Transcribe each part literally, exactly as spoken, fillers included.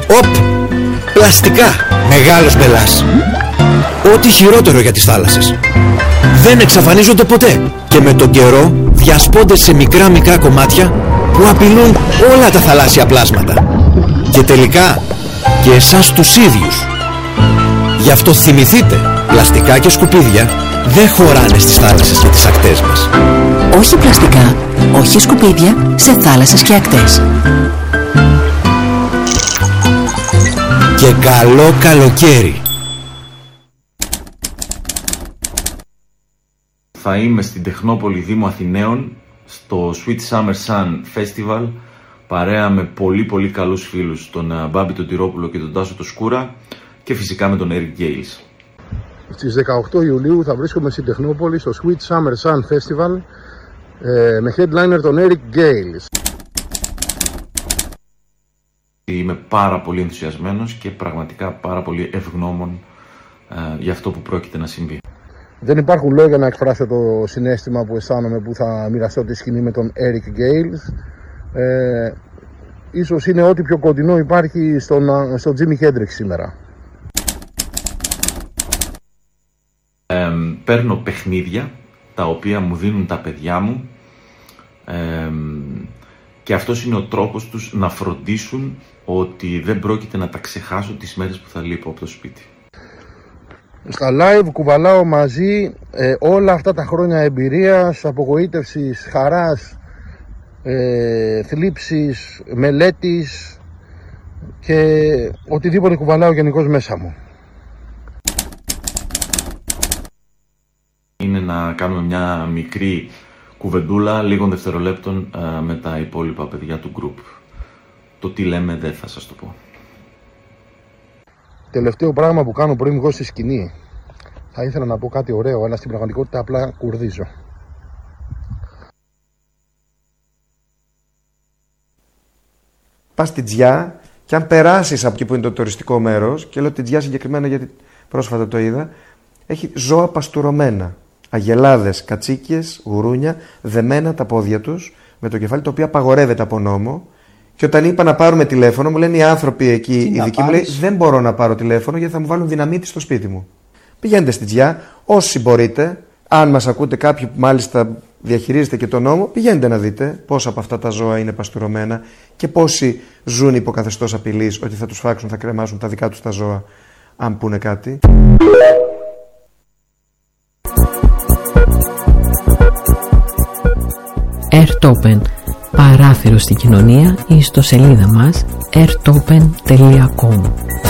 Οπ! Πλαστικά! Μεγάλος μπελάς! Ό,τι χειρότερο για τις θάλασσες. Δεν εξαφανίζονται ποτέ και με τον καιρό διασπώνται σε μικρά μικρά κομμάτια που απειλούν όλα τα θαλάσσια πλάσματα. Και τελικά και εσάς τους ίδιους. Γι' αυτό θυμηθείτε, πλαστικά και σκουπίδια δεν χωράνε στις θάλασσες και τις ακτές μας. Όχι πλαστικά, όχι σκουπίδια σε θάλασσες και ακτές. Και καλό καλοκαίρι. Θα είμαι στην Τεχνόπολη Δήμου Αθηναίων στο Sweet Summer Sun Festival παρέα με πολύ πολύ καλούς φίλους, τον Μπάμπη τον Τυρόπουλο και τον Τάσο το Σκούρα και φυσικά με τον Eric Gales. Στις δεκαοκτώ Ιουλίου θα βρίσκομαι στην Τεχνόπολη στο Sweet Summer Sun Festival ε, με headliner τον Eric Gales. Είμαι πάρα πολύ ενθουσιασμένος και πραγματικά πάρα πολύ ευγνώμων ε, για αυτό που πρόκειται να συμβεί. Δεν υπάρχουν λόγια να εκφράσω το συναίσθημα που αισθάνομαι που θα μοιραστώ τη σκηνή με τον Eric Gales. Ε, ίσως είναι ό,τι πιο κοντινό υπάρχει στον, στον Jimi Hendrix σήμερα. Ε, παίρνω παιχνίδια τα οποία μου δίνουν τα παιδιά μου ε, και αυτός είναι ο τρόπος τους να φροντίσουν ότι δεν πρόκειται να τα ξεχάσω τις μέρες που θα λείπω από το σπίτι. Στα live κουβαλάω μαζί ε, όλα αυτά τα χρόνια εμπειρίας, απογοήτευσης, χαράς, ε, θλίψης, μελέτης και οτιδήποτε κουβαλάω γενικώς μέσα μου. Είναι να κάνουμε μια μικρή κουβεντούλα λίγων δευτερολέπτων ε, με τα υπόλοιπα παιδιά του group. Το τι λέμε δεν θα σας το πω. Τελευταίο πράγμα που κάνω πριν βγω στη σκηνή. Θα ήθελα να πω κάτι ωραίο, αλλά στην πραγματικότητα απλά κουρδίζω. Πας στην Τζιά και αν περάσεις από εκεί που είναι το τουριστικό μέρος, και λέω την Τζιά συγκεκριμένα γιατί πρόσφατα το είδα, έχει ζώα παστουρωμένα. Αγελάδες, κατσίκιες, γουρούνια, δεμένα τα πόδια τους με το κεφάλι, το οποίο απαγορεύεται από νόμο. Και όταν είπα να πάρουμε τηλέφωνο, μου λένε οι άνθρωποι εκεί, οι ειδικοί, μου λέει δεν μπορώ να πάρω τηλέφωνο γιατί θα μου βάλουν δυναμίτη στο σπίτι μου. Πηγαίνετε στην Τζιά, όσοι μπορείτε, αν μας ακούτε κάποιοι που μάλιστα διαχειρίζετε και τον νόμο, πηγαίνετε να δείτε πόσα από αυτά τα ζώα είναι παστουρωμένα και πόσοι ζουν υπό καθεστώς απειλής ότι θα τους φάξουν, θα κρεμάσουν τα δικά τους τα ζώα, αν πούνε κάτι. Airtopen, παράθυρο στην κοινωνία, η ιστοσελίδα μας airtopen τελεία com.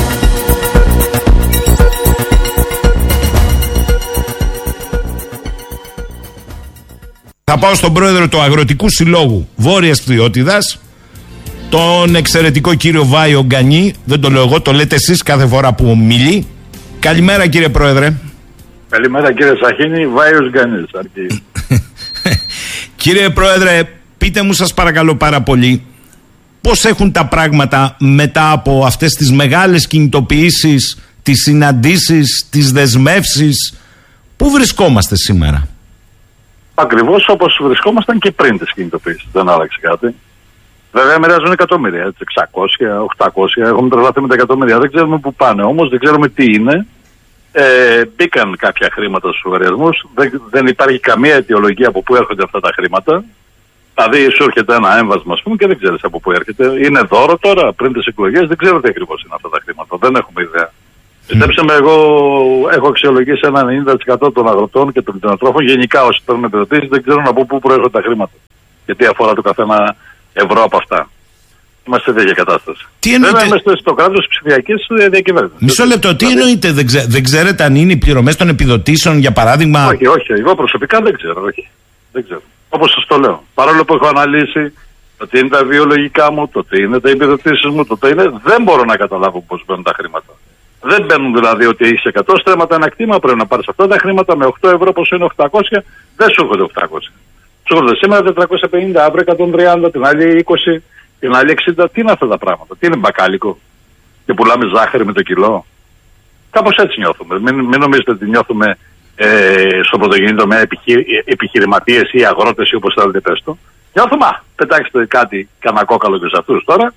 Θα πάω στον πρόεδρο του Αγροτικού Συλλόγου Βόρειας Πτυότητας, τον εξαιρετικό κύριο Βάιο Γκανή. Δεν το λέω εγώ, το λέτε εσείς κάθε φορά που μιλεί. Καλημέρα κύριε πρόεδρε. Καλημέρα κύριε Σαχίνη, Βάιος Γκανής αρκεί. Κύριε πρόεδρε, πείτε μου σας παρακαλώ πάρα πολύ, πώς έχουν τα πράγματα μετά από αυτές τις μεγάλες κινητοποιήσεις, τις συναντήσεις, τις δεσμεύσεις, πού βρισκόμαστε σήμερα? Ακριβώς όπως βρισκόμασταν και πριν τις κινητοποιήσεις, δεν άλλαξε κάτι. Βέβαια μοιράζουν εκατομμύρια, έτσι, εξακόσια, οχτακόσια, έχουμε τρελαθεί με τα εκατομμύρια, δεν ξέρουμε πού πάνε όμως, δεν ξέρουμε τι είναι. Ε, μπήκαν κάποια χρήματα στους λογαριασμούς, δεν, δεν υπάρχει καμία αιτιολογία από πού έρχονται αυτά τα χρήματα. Δηλαδή σου έρχεται ένα έμβασμα, ας πούμε, και δεν ξέρεις από πού έρχεται. Είναι δώρο τώρα, πριν τις εκλογές, δεν ξέρω τι ακριβώς είναι αυτά τα χρήματα, δεν έχουμε ιδέα. Mm. Πιστέψτε με, εγώ έχω αξιολογήσει ένα ενενήντα τοις εκατό των αγροτών και των κτηνοτρόφων, γενικά όσοι παίρνουν επιδοτήσεις, δεν ξέρουν από πού προέρχονται τα χρήματα. Γιατί αφορά το καθένα ευρώ από αυτά. Είμαστε σε τέτοια κατάσταση. Τι εννοείται? Βέβαια είμαστε στο κράτος ψηφιακής διακυβέρνησης. Μισό λεπτό, τι εννοείται, δεν, ξέ, δεν ξέρετε αν είναι οι πληρωμές των επιδοτήσεων, για παράδειγμα? Όχι, όχι, εγώ προσωπικά δεν ξέρω, όχι. Δεν ξέρω. Όπως σας το λέω. Παρόλο που έχω αναλύσει το τι είναι τα βιολογικά μου, το τι είναι τα επιδοτήσεις μου, το τι είναι, δεν μπορώ να καταλάβω πώς μπαίνουν τα χρήματα. Δεν μπαίνουν δηλαδή ότι έχεις εκατό στρέμματα ένα κτήμα, πρέπει να πάρεις αυτά τα χρήματα με οκτώ ευρώ, πόσο είναι οκτακόσια, δεν σου έρχονται οκτακόσια. Σου έρχονται σήμερα τετρακόσια πενήντα, αύριο εκατόν τριάντα, την άλλη είκοσι, την άλλη εξήντα. Τι είναι αυτά τα πράγματα? Τι είναι μπακάλικο? Και πουλάμε ζάχαρη με το κιλό? Κάπως έτσι νιώθουμε. Μην, μην νομίζετε ότι νιώθουμε ε, στο πρωτογενή τομέα επιχει, επιχειρηματίες ή αγρότες ή όπως θέλετε πες το. Νιώθουμε, α, πετάξτε κάτι κανένα κόκαλο και σε αυτούς τώρα.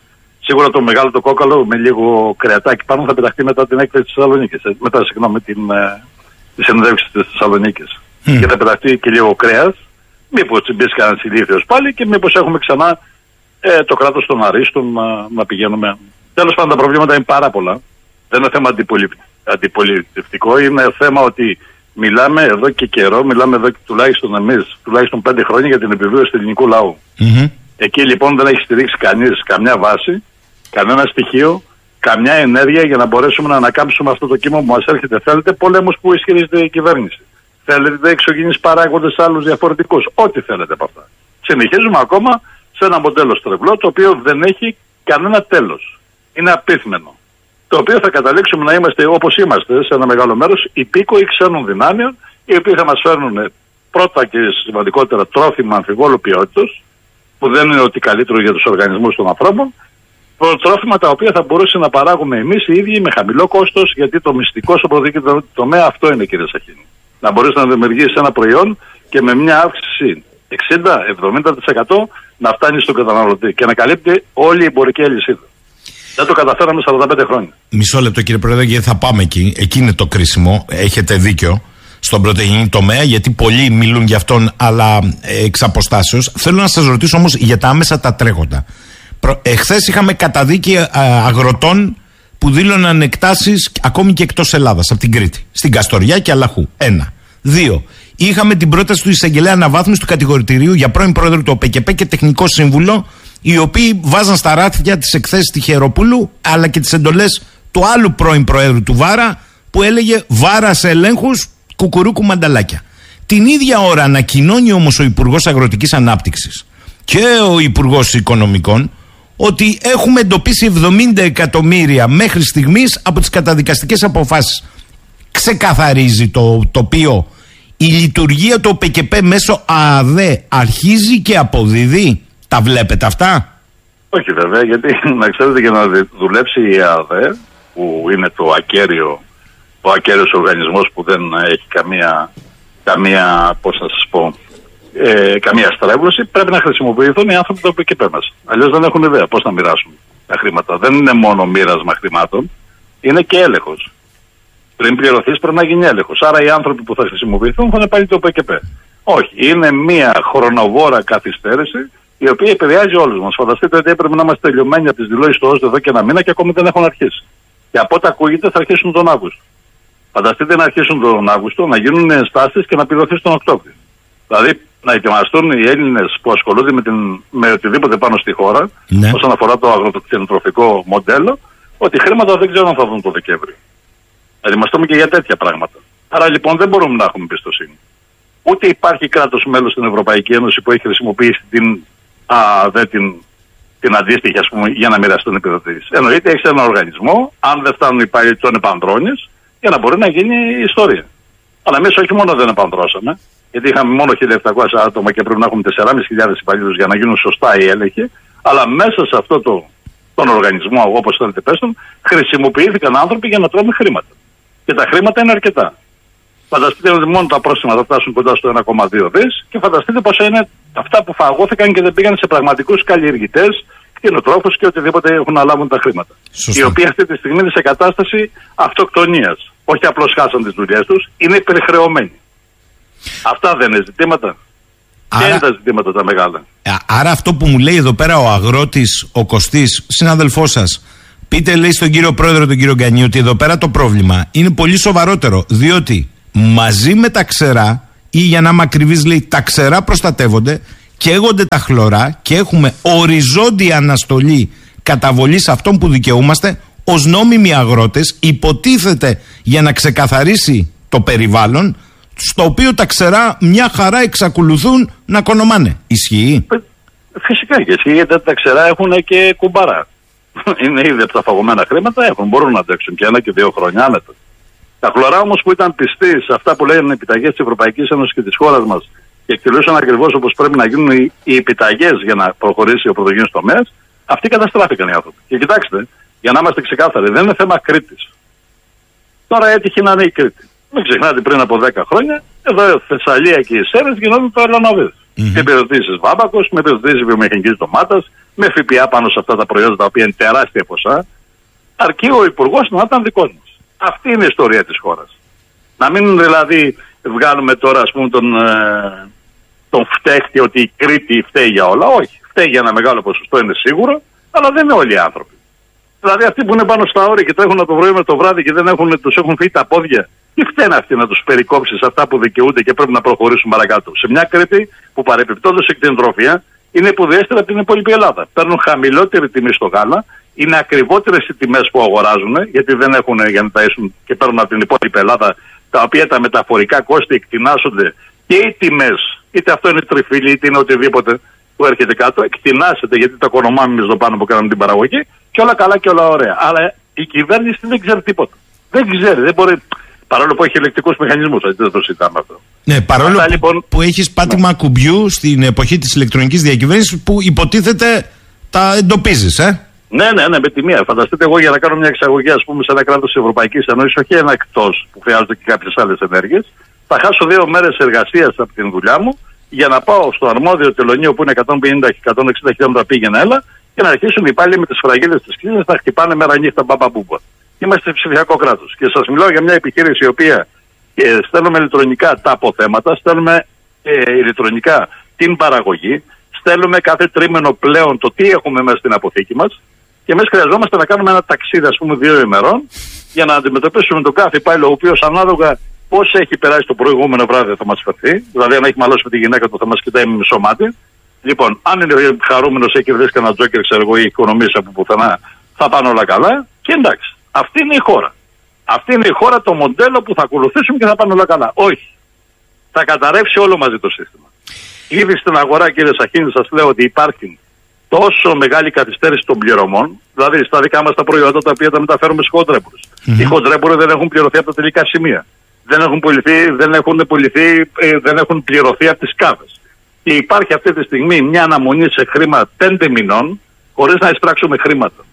Σίγουρα το μεγάλο το κόκαλο με λίγο κρεατάκι πάνω θα πεταχτεί μετά την έκθεση της Θεσσαλονίκης. Μετά, συγγνώμη, την, ε, τη συνέντευξη της Θεσσαλονίκης. Mm. Και θα πεταχτεί και λίγο κρέας. Μήπως τσιμπήσει κανένας ηλίθιος πάλι και μήπως έχουμε ξανά ε, το κράτος των αρίστων να, να πηγαίνουμε. Τέλος πάντων, τα προβλήματα είναι πάρα πολλά. Δεν είναι θέμα αντιπολι... αντιπολιτευτικό. Είναι θέμα ότι μιλάμε εδώ και καιρό, μιλάμε εδώ και τουλάχιστον εμείς, τουλάχιστον πέντε χρόνια για την επιβίωση του ελληνικού λαού. Mm-hmm. Εκεί λοιπόν δεν έχει στηρίξει κανείς καμιά βάση, κανένα στοιχείο, καμιά ενέργεια για να μπορέσουμε να ανακάμψουμε αυτό το κύμα που μας έρχεται. Θέλετε πολέμους που ισχυρίζεται η κυβέρνηση. Θέλετε εξωγενείς παράγοντες άλλους διαφορετικούς. Ό,τι θέλετε από αυτά. Συνεχίζουμε ακόμα σε ένα μοντέλο στρεβλό το οποίο δεν έχει κανένα τέλος. Είναι απίθμενο. Το οποίο θα καταλήξουμε να είμαστε όπως είμαστε σε ένα μεγάλο μέρος υπήκοοι ξένων δυνάμεων, οι οποίοι θα μας φέρνουν πρώτα και σημαντικότερα τρόφιμα αμφιβόλου ποιότητας, που δεν είναι ότι καλύτερο για τους οργανισμούς των ανθρώπων, τρόφιμα τα οποία θα μπορούσαμε να παράγουμε εμείς οι ίδιοι με χαμηλό κόστος, γιατί το μυστικό στο πρωτοδίκητο τομέα αυτό είναι, κύριε Σαχίνη. Να μπορείς να δημιουργήσεις ένα προϊόν και με μια αύξηση εξήντα με εβδομήντα τοις εκατό να φτάνει στον καταναλωτή και να καλύπτει όλη η εμπορική αλυσίδα. Δεν το καταφέραμε σαράντα πέντε χρόνια. Μισό λεπτό, κύριε Πρόεδρε, γιατί θα πάμε εκεί. Εκεί είναι το κρίσιμο. Έχετε δίκιο στον πρωτογενή τομέα, γιατί πολλοί μιλούν για αυτόν, αλλά εξ αποστάσεως. Θέλω να σας ρωτήσω όμως για τα άμεσα τα τρέχοντα. Εχθές είχαμε καταδίκη αγροτών που δήλωναν εκτάσεις ακόμη και εκτός Ελλάδας, από την Κρήτη, στην Καστοριά και Αλαχού. Ένα. Δύο. Είχαμε την πρόταση του εισαγγελέα αναβάθμισης του κατηγορητηρίου για πρώην πρόεδρο του ΟΠΕΚΕΠΕ και τεχνικό σύμβουλο, οι οποίοι βάζαν στα ράφια τις εκθέσεις Τυχεροπούλου, αλλά και τις εντολές του άλλου πρώην προέδρου του Βάρα, που έλεγε Βάρα σε ελέγχους, κουκουρούκου μανταλάκια. Την ίδια ώρα ανακοινώνει όμως ο Υπουργός Αγροτικής Ανάπτυξης και ο Υπουργός Οικονομικών ότι έχουμε εντοπίσει εβδομήντα εκατομμύρια μέχρι στιγμής από τις καταδικαστικές αποφάσεις. Ξεκαθαρίζει το τοπίο. Η λειτουργία του ΟΠΕΚΕΠΕ μέσω ΑΔΕ αρχίζει και αποδίδει. Τα βλέπετε αυτά? Όχι βέβαια, γιατί να ξέρετε, για να δουλέψει η ΑΔΕ, που είναι το ακέραιο, ο ακέραιος οργανισμός που δεν έχει καμία, καμία πώς να σας πω, ε, καμία στρέβλωση, πρέπει να χρησιμοποιηθούν οι άνθρωποι του ΟΠΕΚΕΠΕ μας. Αλλιώς δεν έχουν ιδέα πώς να μοιράσουν τα χρήματα. Δεν είναι μόνο μοίρασμα χρημάτων, είναι και έλεγχος. Πριν πληρωθείς πρέπει να γίνει έλεγχος. Άρα οι άνθρωποι που θα χρησιμοποιηθούν θα είναι πάλι το ΟΠΕΚΕΠΕ. Όχι, είναι μια χρονοβόρα καθυστέρηση η οποία επηρεάζει όλους μας. Φανταστείτε ότι έπρεπε να είμαστε τελειωμένοι από τις δηλώσεις του ΟΣΔ εδώ και ένα μήνα και ακόμη δεν έχουν αρχίσει. Και από ό,τι ακούγεται θα αρχίσουν τον Αύγουστο. Φανταστείτε να αρχίσουν τον Αύγουστο, να γίνουν ενστάσεις και να πληρωθεί τον Οκτώβριο. Δηλαδή να ετοιμαστούν οι Έλληνες που ασχολούνται με, την, με οτιδήποτε πάνω στη χώρα, ναι, όσον αφορά το αγροτοκτηνοτροφικό μοντέλο, ότι χρήματα δεν ξέρω αν θα δουν το Δεκέμβριο. Να ετοιμαστούμε και για τέτοια πράγματα. Άρα λοιπόν δεν μπορούμε να έχουμε εμπιστοσύνη. Ούτε υπάρχει κράτος μέλος στην Ευρωπαϊκή Ένωση που έχει χρησιμοποιήσει την, α, δε, την, την αντίστοιχη, ας πούμε, για να μοιραστούν επιδοτήσεις. Εννοείται έχεις έναν οργανισμό, αν δεν φτάνουν οι υπάλληλοι, τον επανδρώνεις για να μπορεί να γίνει η ιστορία. Αλλά εμείς όχι μόνο δεν επανδρώσαμε, γιατί είχαμε μόνο χίλια επτακόσια άτομα και πρέπει να έχουμε τέσσερις χιλιάδες υπαλλήλους για να γίνουν σωστά οι έλεγχοι, αλλά μέσα σε αυτό το, τον οργανισμό, όπως θέλετε πες τον, χρησιμοποιήθηκαν άνθρωποι για να τρώμε χρήματα. Και τα χρήματα είναι αρκετά. Φανταστείτε ότι μόνο τα πρόστιμα θα φτάσουν κοντά στο ένα κόμμα δύο δις και φανταστείτε πόσα είναι αυτά που φαγώθηκαν και δεν πήγαν σε πραγματικούς καλλιεργητές, κτηνοτρόφους και οτιδήποτε έχουν να λάβουν τα χρήματα. Σωστά. Οι οποίοι αυτή τη στιγμή είναι σε κατάσταση αυτοκτονίας. Όχι απλώς χάσαν τις δουλειές τους, είναι υπερχρεωμένοι. Αυτά δεν είναι ζητήματα. Άρα, και είναι τα ζητήματα τα μεγάλα. Άρα αυτό που μου λέει εδώ πέρα ο αγρότης, ο Κωστής, συνάδελφός σας, πείτε, λέει στον κύριο πρόεδρο, τον κύριο Γκανή, ότι εδώ πέρα το πρόβλημα είναι πολύ σοβαρότερο. Διότι μαζί με τα ξερά, ή για να είμαι ακριβής, λέει, τα ξερά προστατεύονται, καίγονται τα χλωρά και έχουμε οριζόντια αναστολή καταβολής αυτών που δικαιούμαστε ως νόμιμοι αγρότες, υποτίθεται για να ξεκαθαρίσει το περιβάλλον, στο οποίο τα ξερά μια χαρά εξακολουθούν να κονομάνε. Ισχύει? Φυσικά και ισχύει, γιατί τα ξερά έχουν και κουμπαρά. Είναι ήδη από τα φαγωμένα χρήματα, έχουν, μπορούν να αντέξουν και ένα και δύο χρόνια άνετα. Τα χλωρά όμως που ήταν πιστοί σε αυτά που λένε επιταγές της Ευρωπαϊκής Ένωσης και της χώρας μας και εκτελούσαν ακριβώς όπως πρέπει να γίνουν οι, οι επιταγές για να προχωρήσει ο πρωτογενής τομέας, αυτοί καταστράφηκαν οι άνθρωποι. Και κοιτάξτε, για να είμαστε ξεκάθαροι, δεν είναι θέμα Κρήτης. Τώρα έτυχε να είναι η Κρήτη. Μην ξεχνάτε πριν από δέκα χρόνια, εδώ η Θεσσαλία και οι Σέρρες γινόταν το Ελλανοβίδ. Mm-hmm. Με επιδοτήσεις βάμπακος, με επιδοτήσεις βιομηχανικής ντομάτας, με ΦΠΑ πάνω σε αυτά τα προϊόντα τα οποία είναι τεράστια ποσά. Αρκεί ο υπουργός να ήταν δικός μας. Αυτή είναι η ιστορία της χώρας. Να μην δηλαδή βγάλουμε τώρα ας πούμε τον, ε, τον φταίχτη ότι η Κρήτη φταίει για όλα. Όχι. Φταίει για ένα μεγάλο ποσοστό, είναι σίγουρο, αλλά δεν είναι όλοι οι άνθρωποι. Δηλαδή αυτοί που είναι πάνω στα όρια και τρέχουν από το πρωί με το βράδυ και δεν έχουν, τους έχουν φύγει τα πόδια, τι φταίνε αυτοί να τους περικόψεις αυτά που δικαιούνται και πρέπει να προχωρήσουν παρακάτω. Σε μια Κρήτη που παρεπιπτόντως η κτηνοτροφία είναι υποδειέστερα από την υπόλοιπη Ελλάδα. Παίρνουν χαμηλότερη τιμή στο γάλα, είναι ακριβότερες οι τιμές που αγοράζουν, γιατί δεν έχουν για να ταΐσουν και παίρνουν από την υπόλοιπη Ελλάδα, τα οποία τα μεταφορικά κόστη εκτινάσσονται και οι τιμές, είτε αυτό είναι τριφύλι, είτε είναι οτιδήποτε που έρχεται κάτω, εκτινάσσεται γιατί το οικονομάμε εμείς εδώ πάνω που κάναμε την παραγωγή και όλα καλά και όλα ωραία. Αλλά η κυβέρνηση δεν ξέρει τίποτα. Δεν ξέρει, δεν μπορεί. Παρόλο που έχει ελεκτικούς μηχανισμούς, δεν το συζητάμε αυτό. Ναι, παρόλο Αυτά, που, λοιπόν, που έχεις πάτημα ναι. κουμπιού στην εποχή της ηλεκτρονικής διακυβέρνησης που υποτίθεται τα εντοπίζεις, ε. Ναι, ναι, ναι, με τη μία. Φανταστείτε εγώ για να κάνω μια εξαγωγή, ας πούμε, σε ένα κράτος της Ευρωπαϊκής Ένωσης, όχι ένα εκτός που χρειάζονται και κάποιες άλλες ενέργειες, θα χάσω δύο μέρες εργασίας από την δουλειά μου για να πάω στο αρμόδιο τελωνείο που είναι εκατόν πενήντα με εκατόν εξήντα χιλιόμετρα πήγαινα έλα και να αρχίσουν οι πάλι με τις φραγίδες της κλίνης να χτυπάνε μέρα νύχτα μπαμπαμπούμπα. Είμαστε σε ψηφιακό κράτος. Και σας μιλάω για μια επιχείρηση η οποία ε, στέλνουμε ηλεκτρονικά τα αποθέματα, στέλνουμε ε, ηλεκτρονικά την παραγωγή, στέλνουμε κάθε τρίμηνο πλέον το τι έχουμε μέσα στην αποθήκη μας και εμείς χρειαζόμαστε να κάνουμε ένα ταξίδι, ας πούμε, δύο ημερών για να αντιμετωπίσουμε τον κάθε υπάλληλο, ο οποίος ανάλογα πώς έχει περάσει το προηγούμενο βράδυ θα μας φερθεί. Δηλαδή, αν έχει μαλώσει με τη γυναίκα του, θα μας κοιτάει με μισό μάτι. Λοιπόν, αν είναι χαρούμενος, έχει κερδίσει κανένα τζόκερ, ξέρω εγώ, ή οικονομίες από πουθενά, θα πάνε όλα καλά. Και εντάξει, αυτή είναι η χώρα. Αυτή είναι η χώρα, το μοντέλο που θα ακολουθήσουμε και θα πάνε όλα καλά. Όχι. Θα καταρρεύσει όλο μαζί το σύστημα. Ήδη στην αγορά, κύριε Σαχίνη, σας λέω ότι υπάρχει τόσο μεγάλη καθυστέρηση των πληρωμών, δηλαδή στα δικά μας τα προϊόντα τα οποία τα μεταφέρουμε στους χοντρέμπορους. Mm-hmm. Οι χοντρέμποροι δεν έχουν πληρωθεί από τα τελικά σημεία. Δεν έχουν, πολιθεί, δεν έχουν, πολιθεί, ε, δεν έχουν πληρωθεί από τις κάβες. Και υπάρχει αυτή τη στιγμή μια αναμονή σε χρήμα πέντε μηνών, χωρίς να εισπράξουμε χρήματα.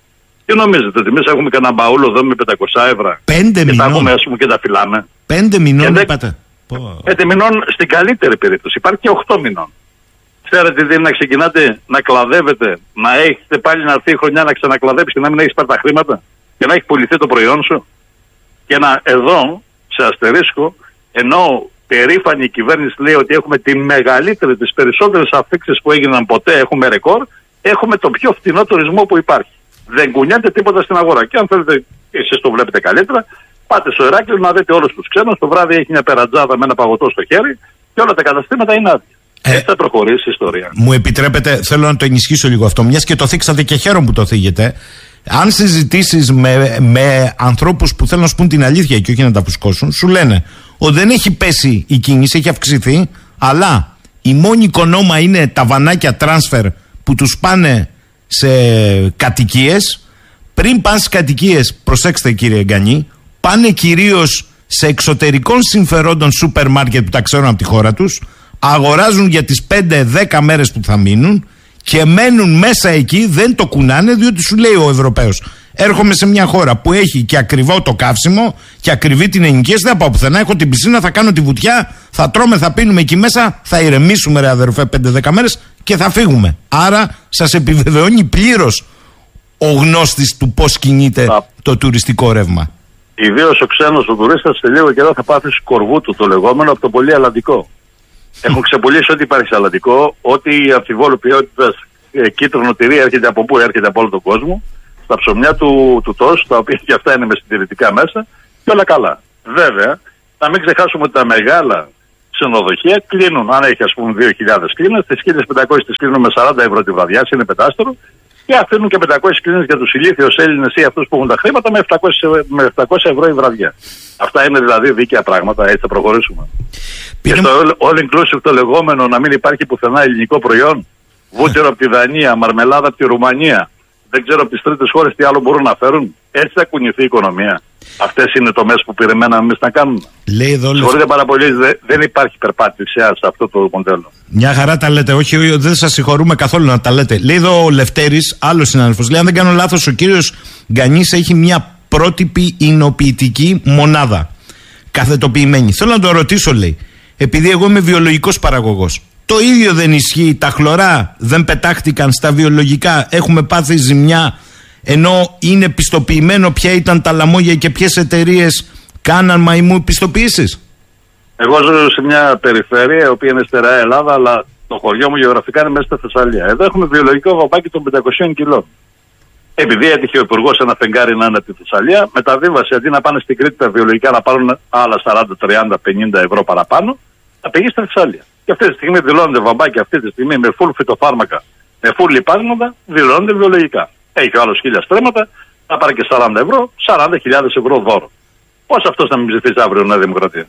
Τι νομίζετε, ότι εμείς έχουμε κανένα μπαούλο εδώ με πεντακόσια ευρώ. Πέντε και μηνών. τα έχουμε, ας πούμε, και τα φυλάμε. Πέντε μηνών, δε... είπατε. Πέντε μηνών στην καλύτερη περίπτωση. Υπάρχει και οχτώ μηνών. Ξέρετε τι είναι να ξεκινάτε να κλαδεύετε, να έχετε πάλι να έρθει η χρονιά να ξανακλαδέψει και να μην έχεις πάρει τα χρήματα και να έχει πουληθεί το προϊόν σου. Και να εδώ, σε αστερίσκο, ενώ περήφανη η κυβέρνηση λέει ότι έχουμε τη μεγαλύτερη, τις περισσότερες αφήξεις που έγιναν ποτέ, έχουμε ρεκόρ, έχουμε το πιο φθηνό τουρισμό που υπάρχει. Δεν κουνιάται τίποτα στην αγορά. Και αν θέλετε, εσείς το βλέπετε καλύτερα, πάτε στο Ηράκλειο να δείτε όλους τους ξένους. Το βράδυ έχει μια περατζάδα με ένα παγωτό στο χέρι και όλα τα καταστήματα είναι άδεια. Ε, Έτσι θα προχωρήσει η ιστορία. Μου επιτρέπετε, θέλω να το ενισχύσω λίγο αυτό, μιας και το θίξατε και χαίρομαι που το θίγετε. Αν συζητήσεις με, με ανθρώπους που θέλουν να σου πούν την αλήθεια και όχι να τα φουσκώσουν, σου λένε ότι δεν έχει πέσει η κίνηση, έχει αυξηθεί, αλλά η μόνη οικονόμα είναι τα βανάκια transfer που τους πάνε σε κατοικίες. Πριν πάνε στις κατοικίες, προσέξτε κύριε Γκανή, πάνε κυρίως σε εξωτερικών συμφερόντων σούπερ μάρκετ που τα ξέρουν από τη χώρα τους, αγοράζουν για τις πέντε δέκα μέρες που θα μείνουν και μένουν μέσα εκεί, δεν το κουνάνε, διότι σου λέει ο Ευρωπαίος, έρχομαι σε μια χώρα που έχει και ακριβό το καύσιμο και ακριβή την ενοικίαση, δεν πάω πουθενά, έχω την πισίνα, θα κάνω τη βουτιά, θα τρώμε, θα πίνουμε εκεί μέσα, θα ηρεμήσουμε ρε αδερφέ πέντε δέκα μέρες και θα φύγουμε. Άρα σας επιβεβαιώνει πλήρως ο γνώστης του πώς κινείται Α. το τουριστικό ρεύμα. Ιδίως ο ξένος ο τουρίστας σε λίγο καιρό θα πάθει σκορβού του το λεγόμενο από το πολύ αλλαντικό. Έχουν ξεπουλήσει ό,τι υπάρχει σε αλλαντικό, ό,τι αμφιβόλου ποιότητας ε, κίτρινο τυρί έρχεται από πού, έρχεται από όλο τον κόσμο, στα ψωμιά του, του τόσου, τα οποία και αυτά είναι με συντηρητικά μέσα, και όλα καλά. Βέβαια, να μην ξεχάσουμε ότι τα μεγάλα ξενοδοχεία κλείνουν. Αν έχει, ας πούμε, δύο χιλιάδες κλίνες, τις χίλιες πεντακόσιες τις κλείνουν με σαράντα ευρώ τη βραδιά, είναι πεντάστερο, και αφήνουν και πεντακόσιες κλίνες για τους ηλίθιους Έλληνες ή αυτούς που έχουν τα χρήματα με επτακόσια ευρώ η βραδιά. Αυτά είναι δηλαδή δίκαια πράγματα, έτσι θα προχωρήσουμε. Πήρε... Και στο all inclusive το λεγόμενο να μην υπάρχει πουθενά ελληνικό προϊόν, βούτυρο από τη Δανία, μαρμελάδα από τη Ρουμανία, δεν ξέρω από τις τρίτες χώρες τι άλλο μπορούν να φέρουν. Έτσι θα κουνηθεί η οικονομία. Αυτές είναι το μέσο που περιμέναμε εμείς να κάνουμε. Συγχωρείτε πάρα πολύ, δε, δεν υπάρχει περπάτηση σε αυτό το μοντέλο. Μια χαρά τα λέτε, όχι, δεν σας συγχωρούμε καθόλου να τα λέτε. Λέει εδώ ο Λευτέρης, άλλος συνάδελφος, λέει αν δεν κάνω λάθος, ο κύριος Γκανής έχει μια πρότυπη εινοποιητική μονάδα. Καθετοποιημένη. Θέλω να το ρωτήσω, λέει, επειδή εγώ είμαι βιολογικός παραγωγός, Το ίδιο δεν ισχύει, τα χλωρά δεν πετάχτηκαν στα βιολογικά, έχουμε πάθει ζημιά, ενώ είναι πιστοποιημένο ποια ήταν τα λαμόγια και ποιες εταιρείες κάναν μαϊμού πιστοποιήσεις. Εγώ ζω σε μια περιφέρεια, η οποία είναι στερεά Ελλάδα, αλλά το χωριό μου γεωγραφικά είναι μέσα στη Θεσσαλία. Εδώ έχουμε βιολογικό βαμβάκι των πεντακοσίων κιλών. Επειδή έτυχε ο υπουργός ένα φεγγάρι να είναι από τη Θεσσαλία, μεταβίβασε αντί να πάνε στην Κρήτη τα βιολογικά να πάρουν άλλα σαράντα, τριάντα, πενήντα ευρώ παραπάνω, να πήγε στη Θεσσαλία. Και αυτή τη στιγμή δηλώνονται βαμβάκια αυτή τη στιγμή με full φυτοφάρμακα, με full λιπάσματα, δηλώνονται βιολογικά. Έχει άλλο χίλια στρέμματα, θα πάρει και σαράντα ευρώ, σαράντα χιλιάδες ευρώ δώρο. Πώς αυτός να μην ψηφίσει αύριο Νέα Δημοκρατία?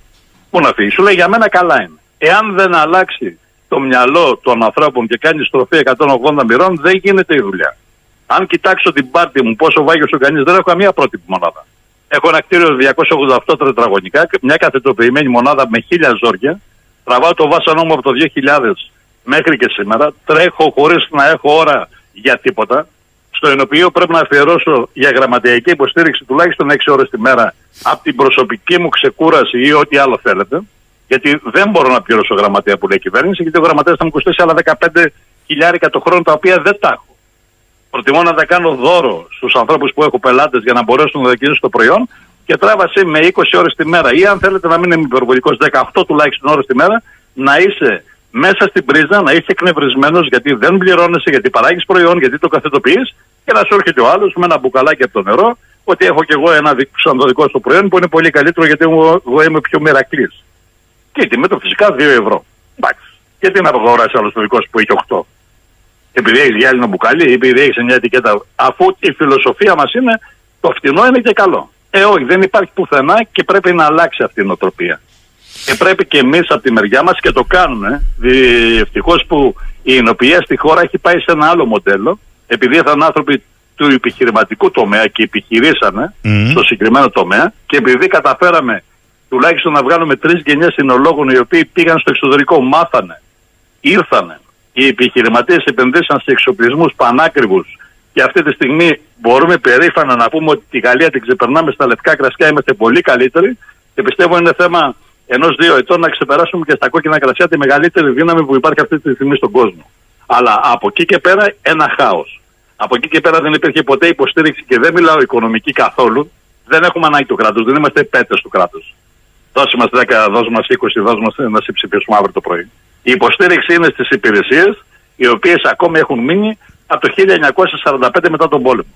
Πού να φύγει? Σου λέει για μένα καλά είναι. Εάν δεν αλλάξει το μυαλό των ανθρώπων και κάνει στροφή εκατόν ογδόντα μοιρών, δεν γίνεται η δουλειά. Αν κοιτάξω την πάρτη μου, πόσο βάγιος ο κανείς, δεν έχω καμία πρότυπη μονάδα. Έχω ένα κτίριο διακόσια ογδόντα οκτώ τετραγωνικά, μια καθετοποιημένη μονάδα με χίλια ζόρια. Τραβάω το βάσανό μου από το δύο χιλιάδες μέχρι και σήμερα. Τρέχω χωρίς να έχω ώρα για τίποτα. Στο οποίο πρέπει να αφιερώσω για γραμματειακή υποστήριξη τουλάχιστον έξι ώρες τη μέρα από την προσωπική μου ξεκούραση ή ό,τι άλλο θέλετε. Γιατί δεν μπορώ να πληρώσω γραμματέα που λέει η κυβέρνηση, γιατί ο γραμματέας θα μου κοστίσει άλλα δεκαπέντε χιλιάρικα το χρόνο, τα οποία δεν τα έχω. Προτιμώ να τα κάνω δώρο στους ανθρώπους που έχω πελάτες για να μπορέσουν να δοκιμάσουν το προϊόν και τράβασε με είκοσι ώρες τη μέρα. Ή αν θέλετε να μην είμαι υπερβολικός, δεκαοκτώ τουλάχιστον ώρες τη μέρα, να είσαι μέσα στην πρίζα, να είσαι εκνευρισμένος γιατί δεν πληρώνεσαι, γιατί παράγεις προϊόν, γιατί το καθετοποιείς και να σου έρχεται ο άλλος με ένα μπουκαλάκι από το νερό ότι έχω κι εγώ ένα σαν το δικό σου προϊόν που είναι πολύ καλύτερο γιατί εγώ είμαι πιο μερακλής. Και η τιμή του φυσικά δύο ευρώ. Εντάξει. Γιατί να αγοράσει άλλο το δικό σου που έχει οκτώ? Επειδή έχει γυάλινο μπουκάλι, επειδή έχει μια ετικέτα, αφού η φιλοσοφία μας είναι το φτηνό είναι και καλό. Ε, όχι, δεν υπάρχει πουθενά και πρέπει να αλλάξει αυτή η νοοτροπία. Και πρέπει και εμείς από τη μεριά μας και το κάνουμε. Ευτυχώς που η εινοποιία στη χώρα έχει πάει σε ένα άλλο μοντέλο, επειδή ήταν άνθρωποι του επιχειρηματικού τομέα και επιχειρήσανε mm. στο συγκεκριμένο τομέα, και επειδή καταφέραμε τουλάχιστον να βγάλουμε τρεις γενιές συνολόγων οι οποίοι πήγαν στο εξωτερικό, μάθανε, ήρθανε. Οι επιχειρηματίες επενδύσαν σε εξοπλισμούς πανάκριβους και αυτή τη στιγμή μπορούμε περήφανα να πούμε ότι τη Γαλλία την ξεπερνάμε στα λευκά κρασιά, είμαστε πολύ καλύτεροι και πιστεύω είναι θέμα ενός δύο ετών να ξεπεράσουμε και στα κόκκινα κρασιά τη μεγαλύτερη δύναμη που υπάρχει αυτή τη στιγμή στον κόσμο. Αλλά από εκεί και πέρα ένα χάος. Από εκεί και πέρα δεν υπήρχε ποτέ υποστήριξη και δεν μιλάω οικονομική καθόλου. Δεν έχουμε ανάγκη του κράτους, δεν είμαστε πέτες του κράτους. Δώσε μας δέκα, δώσε μας είκοσι, δώσε μας να σε ψηφίσουμε αύριο το πρωί. Η υποστήριξη είναι στις υπηρεσίες, οι οποίες ακόμη έχουν μείνει από το χίλια εννιακόσια σαράντα πέντε μετά τον πόλεμο.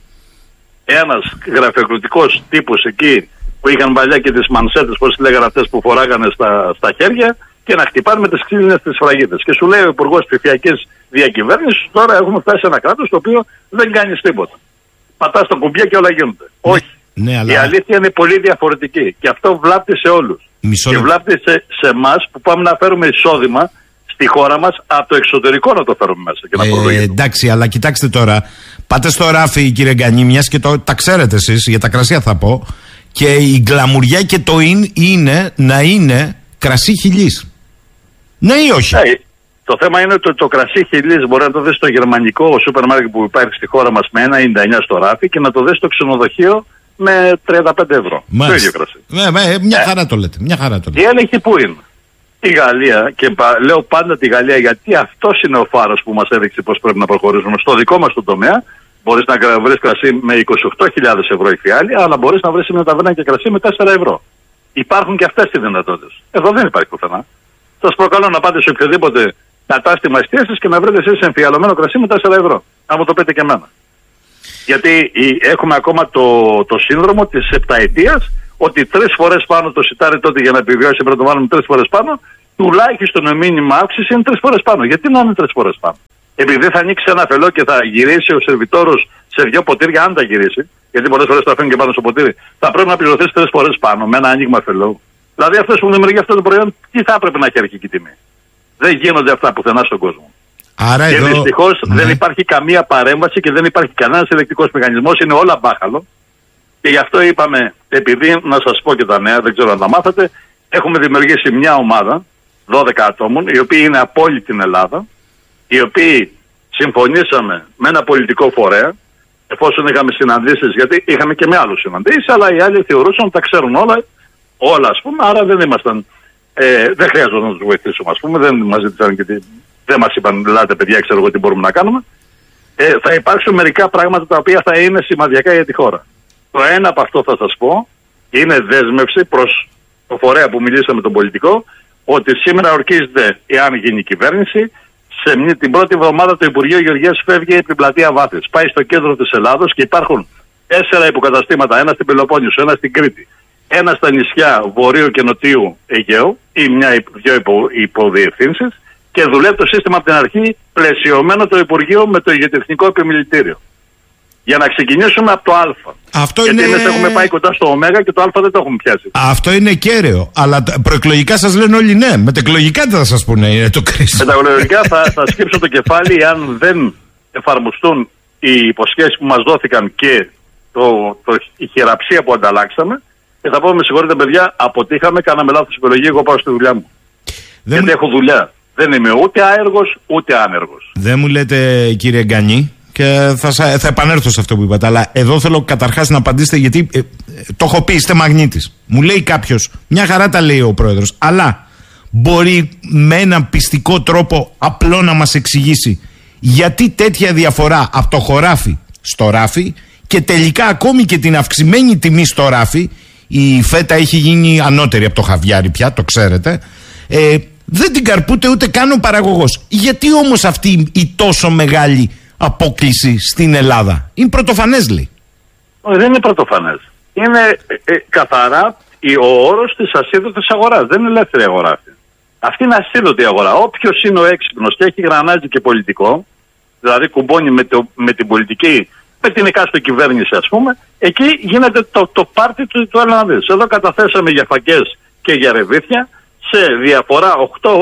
Ένας γραφειοκρατικός τύπος εκεί που είχαν παλιά και τις μανσέτες, πώς λέγανε αυτές που φοράγανε στα, στα χέρια, και να χτυπάνε με τις ξύλινες τις σφραγίδες. Και σου λέει ο Υπουργός Ψηφιακής Διακυβέρνησης, τώρα έχουμε φτάσει σε ένα κράτος το οποίο δεν κάνεις τίποτα. Πατάς το κουμπιά και όλα γίνονται. Ναι, όχι. Ναι, αλλά... Η αλήθεια είναι πολύ διαφορετική και αυτό βλάπτει σε όλους. Μισό... Και βλάπτει σε, σε εμάς που πάμε να φέρουμε εισόδημα στη χώρα μας από το εξωτερικό να το φέρουμε μέσα και να προλογίζουμε. Ε, εντάξει, αλλά κοιτάξτε τώρα, πάτε στο ράφι κύριε Γκανή, μιας και το, τα ξέρετε εσείς, για τα κρασιά θα πω, και η γκλαμουριά και το in είναι να είναι κρασί χιλής. Ναι ή όχι? Hey, το θέμα είναι ότι το, το κρασί χιλής μπορεί να το δεις στο γερμανικό σούπερ μάρκετ που υπάρχει στη χώρα μας με ένα ενενήντα εννιά στο ράφι και να το δεις στο ξενοδοχείο με τριάντα πέντε ευρώ. Το ίδιο κρασί. Ναι, ναι, μια ε. χαρά το λέτε. Μια χαρά το λέτε. Η έλεγχη πού είναι? Η Γαλλία, και πα, λέω πάντα τη Γαλλία γιατί αυτός είναι ο φάρος που μας έδειξε πώς πρέπει να προχωρήσουμε. Στο δικό μας το τομέα μπορείς να βρεις κρασί με είκοσι οκτώ χιλιάδες ευρώ η φιάλη, αλλά μπορείς να βρεις μια ταβέρνα και κρασί με τέσσερα ευρώ. Υπάρχουν και αυτές οι δυνατότητες. Εδώ δεν υπάρχει πουθενά. Σας προκαλώ να πάτε σε οποιοδήποτε κατάστημα εστίασης και να βρείτε εσείς εμφιαλωμένο κρασί με τέσσερα ευρώ. Να μου το πείτε και εμένα. Γιατί έχουμε ακόμα το, το σύνδρομο της επταετίας, ότι τρεις φορές πάνω το σιτάρι τότε για να επιβιώσει πρέπει να το βάλουμε τρεις φορές πάνω, τουλάχιστον η μήνυμα αύξηση είναι τρεις φορές πάνω. Γιατί να είναι τρεις φορές πάνω? Επειδή θα ανοίξει ένα φελό και θα γυρίσει ο σερβιτόρος σε δύο ποτήρια, αν τα γυρίσει, γιατί πολλές φορές το αφήνει και πάνω στο ποτήρι, θα πρέπει να πληρωθεί τρεις φορές πάνω με ένα άνοιγμα φελό. Δηλαδή αυτός που δημιουργεί αυτό το προϊόν, τι θα έπρεπε να έχει αρχική τιμή? Δεν γίνονται αυτά πουθενά στον κόσμο. Άρα και εδώ... δυστυχώς ναι. δεν υπάρχει καμία παρέμβαση και δεν υπάρχει κανένας ελεκτικός μηχανισμός, είναι όλα μπάχαλο. Και γι' αυτό είπαμε, επειδή να σας πω και τα νέα, δεν ξέρω αν τα μάθατε, έχουμε δημιουργήσει μια ομάδα δώδεκα ατόμων, οι οποίοι είναι από όλη την Ελλάδα, οι οποίοι συμφωνήσαμε με ένα πολιτικό φορέα, εφόσον είχαμε συναντήσεις, γιατί είχαμε και με άλλους συναντήσεις, αλλά οι άλλοι θεωρούσαν ότι τα ξέρουν όλα, όλα ας πούμε, άρα δεν ήμασταν Ε, δεν χρειάζεται να τους βοηθήσουμε, ας πούμε. Δεν μας ζήτησαν και τι, δεν μας είπαν, ελάτε παιδιά, ξέρω εγώ τι μπορούμε να κάνουμε. Ε, θα υπάρξουν μερικά πράγματα τα οποία θα είναι σημαντικά για τη χώρα. Το ένα από αυτό θα σας πω είναι δέσμευση προς το φορέα που μιλήσαμε τον πολιτικό, ότι σήμερα ορκίζεται, εάν γίνει η κυβέρνηση, σε μια, την πρώτη εβδομάδα το Υπουργείο Γεωργίας φεύγει από την πλατεία Βάθης. Πάει στο κέντρο της Ελλάδος και υπάρχουν τέσσερα υποκαταστήματα, ένα στην Πελοπόννησο, ένα στην Κρήτη, ένα στα νησιά Βορείου και Νοτιού Αιγαίου ή μια, δύο υπο, υποδιευθύνσεις, και δουλεύει το σύστημα από την αρχή, πλαισιωμένο το Υπουργείο με το ηγετευτικό επιμελητήριο. Για να ξεκινήσουμε από το Α. Αυτό Γιατί είναι... εμείς έχουμε πάει κοντά στο Ω και το Α δεν το έχουμε πιάσει. Αυτό είναι κέραιο. Αλλά προεκλογικά σας λένε όλοι ναι. Μετεκλογικά τι θα σας πούνε, είναι το κρίσιμο. Μετεκλογικά θα, θα σκύψω το κεφάλι αν δεν εφαρμοστούν οι υποσχέσεις που μας δόθηκαν και το, το, η χειραψία που ανταλλάξαμε. Και θα πω, με συγχωρείτε παιδιά, αποτύχαμε, κάναμε λάθος επιλογή, εγώ πάω στη δουλειά μου. Δεν... Γιατί έχω δουλειά. Δεν είμαι ούτε άεργος ούτε άνεργος. Δεν μου λέτε, κύριε Γκανή, και θα, θα επανέλθω σε αυτό που είπατε, αλλά εδώ θέλω καταρχάς να απαντήσετε, γιατί ε, το έχω πει, είστε μαγνήτης. Μου λέει κάποιος, μια χαρά τα λέει ο πρόεδρος, αλλά μπορεί με έναν πιστικό τρόπο απλό να μας εξηγήσει γιατί τέτοια διαφορά από το χωράφι στο ράφι, και τελικά ακόμη και την αυξημένη τιμή στο ράφι, η φέτα έχει γίνει ανώτερη από το χαβιάρι πια, το ξέρετε, ε, δεν την καρπούται ούτε καν ο παραγωγός. Γιατί όμως αυτή η τόσο μεγάλη απόκλιση στην Ελλάδα? Είναι πρωτοφανές, λέει. Δεν είναι πρωτοφανές. Είναι ε, ε, καθαρά ο όρος της ασίδωτης αγοράς. Δεν είναι ελεύθερη αγορά αυτή. Αυτή είναι ασίδωτη αγορά. Όποιος είναι ο έξυπνος και έχει γρανάζι και πολιτικό, δηλαδή κουμπώνει με, το, με την πολιτική, με την εκάστοτε κυβέρνηση, ας πούμε, εκεί γίνεται το, το πάρτι του, του Ελλάδας. Εδώ καταθέσαμε για φακές και για ρεβίθια σε διαφορά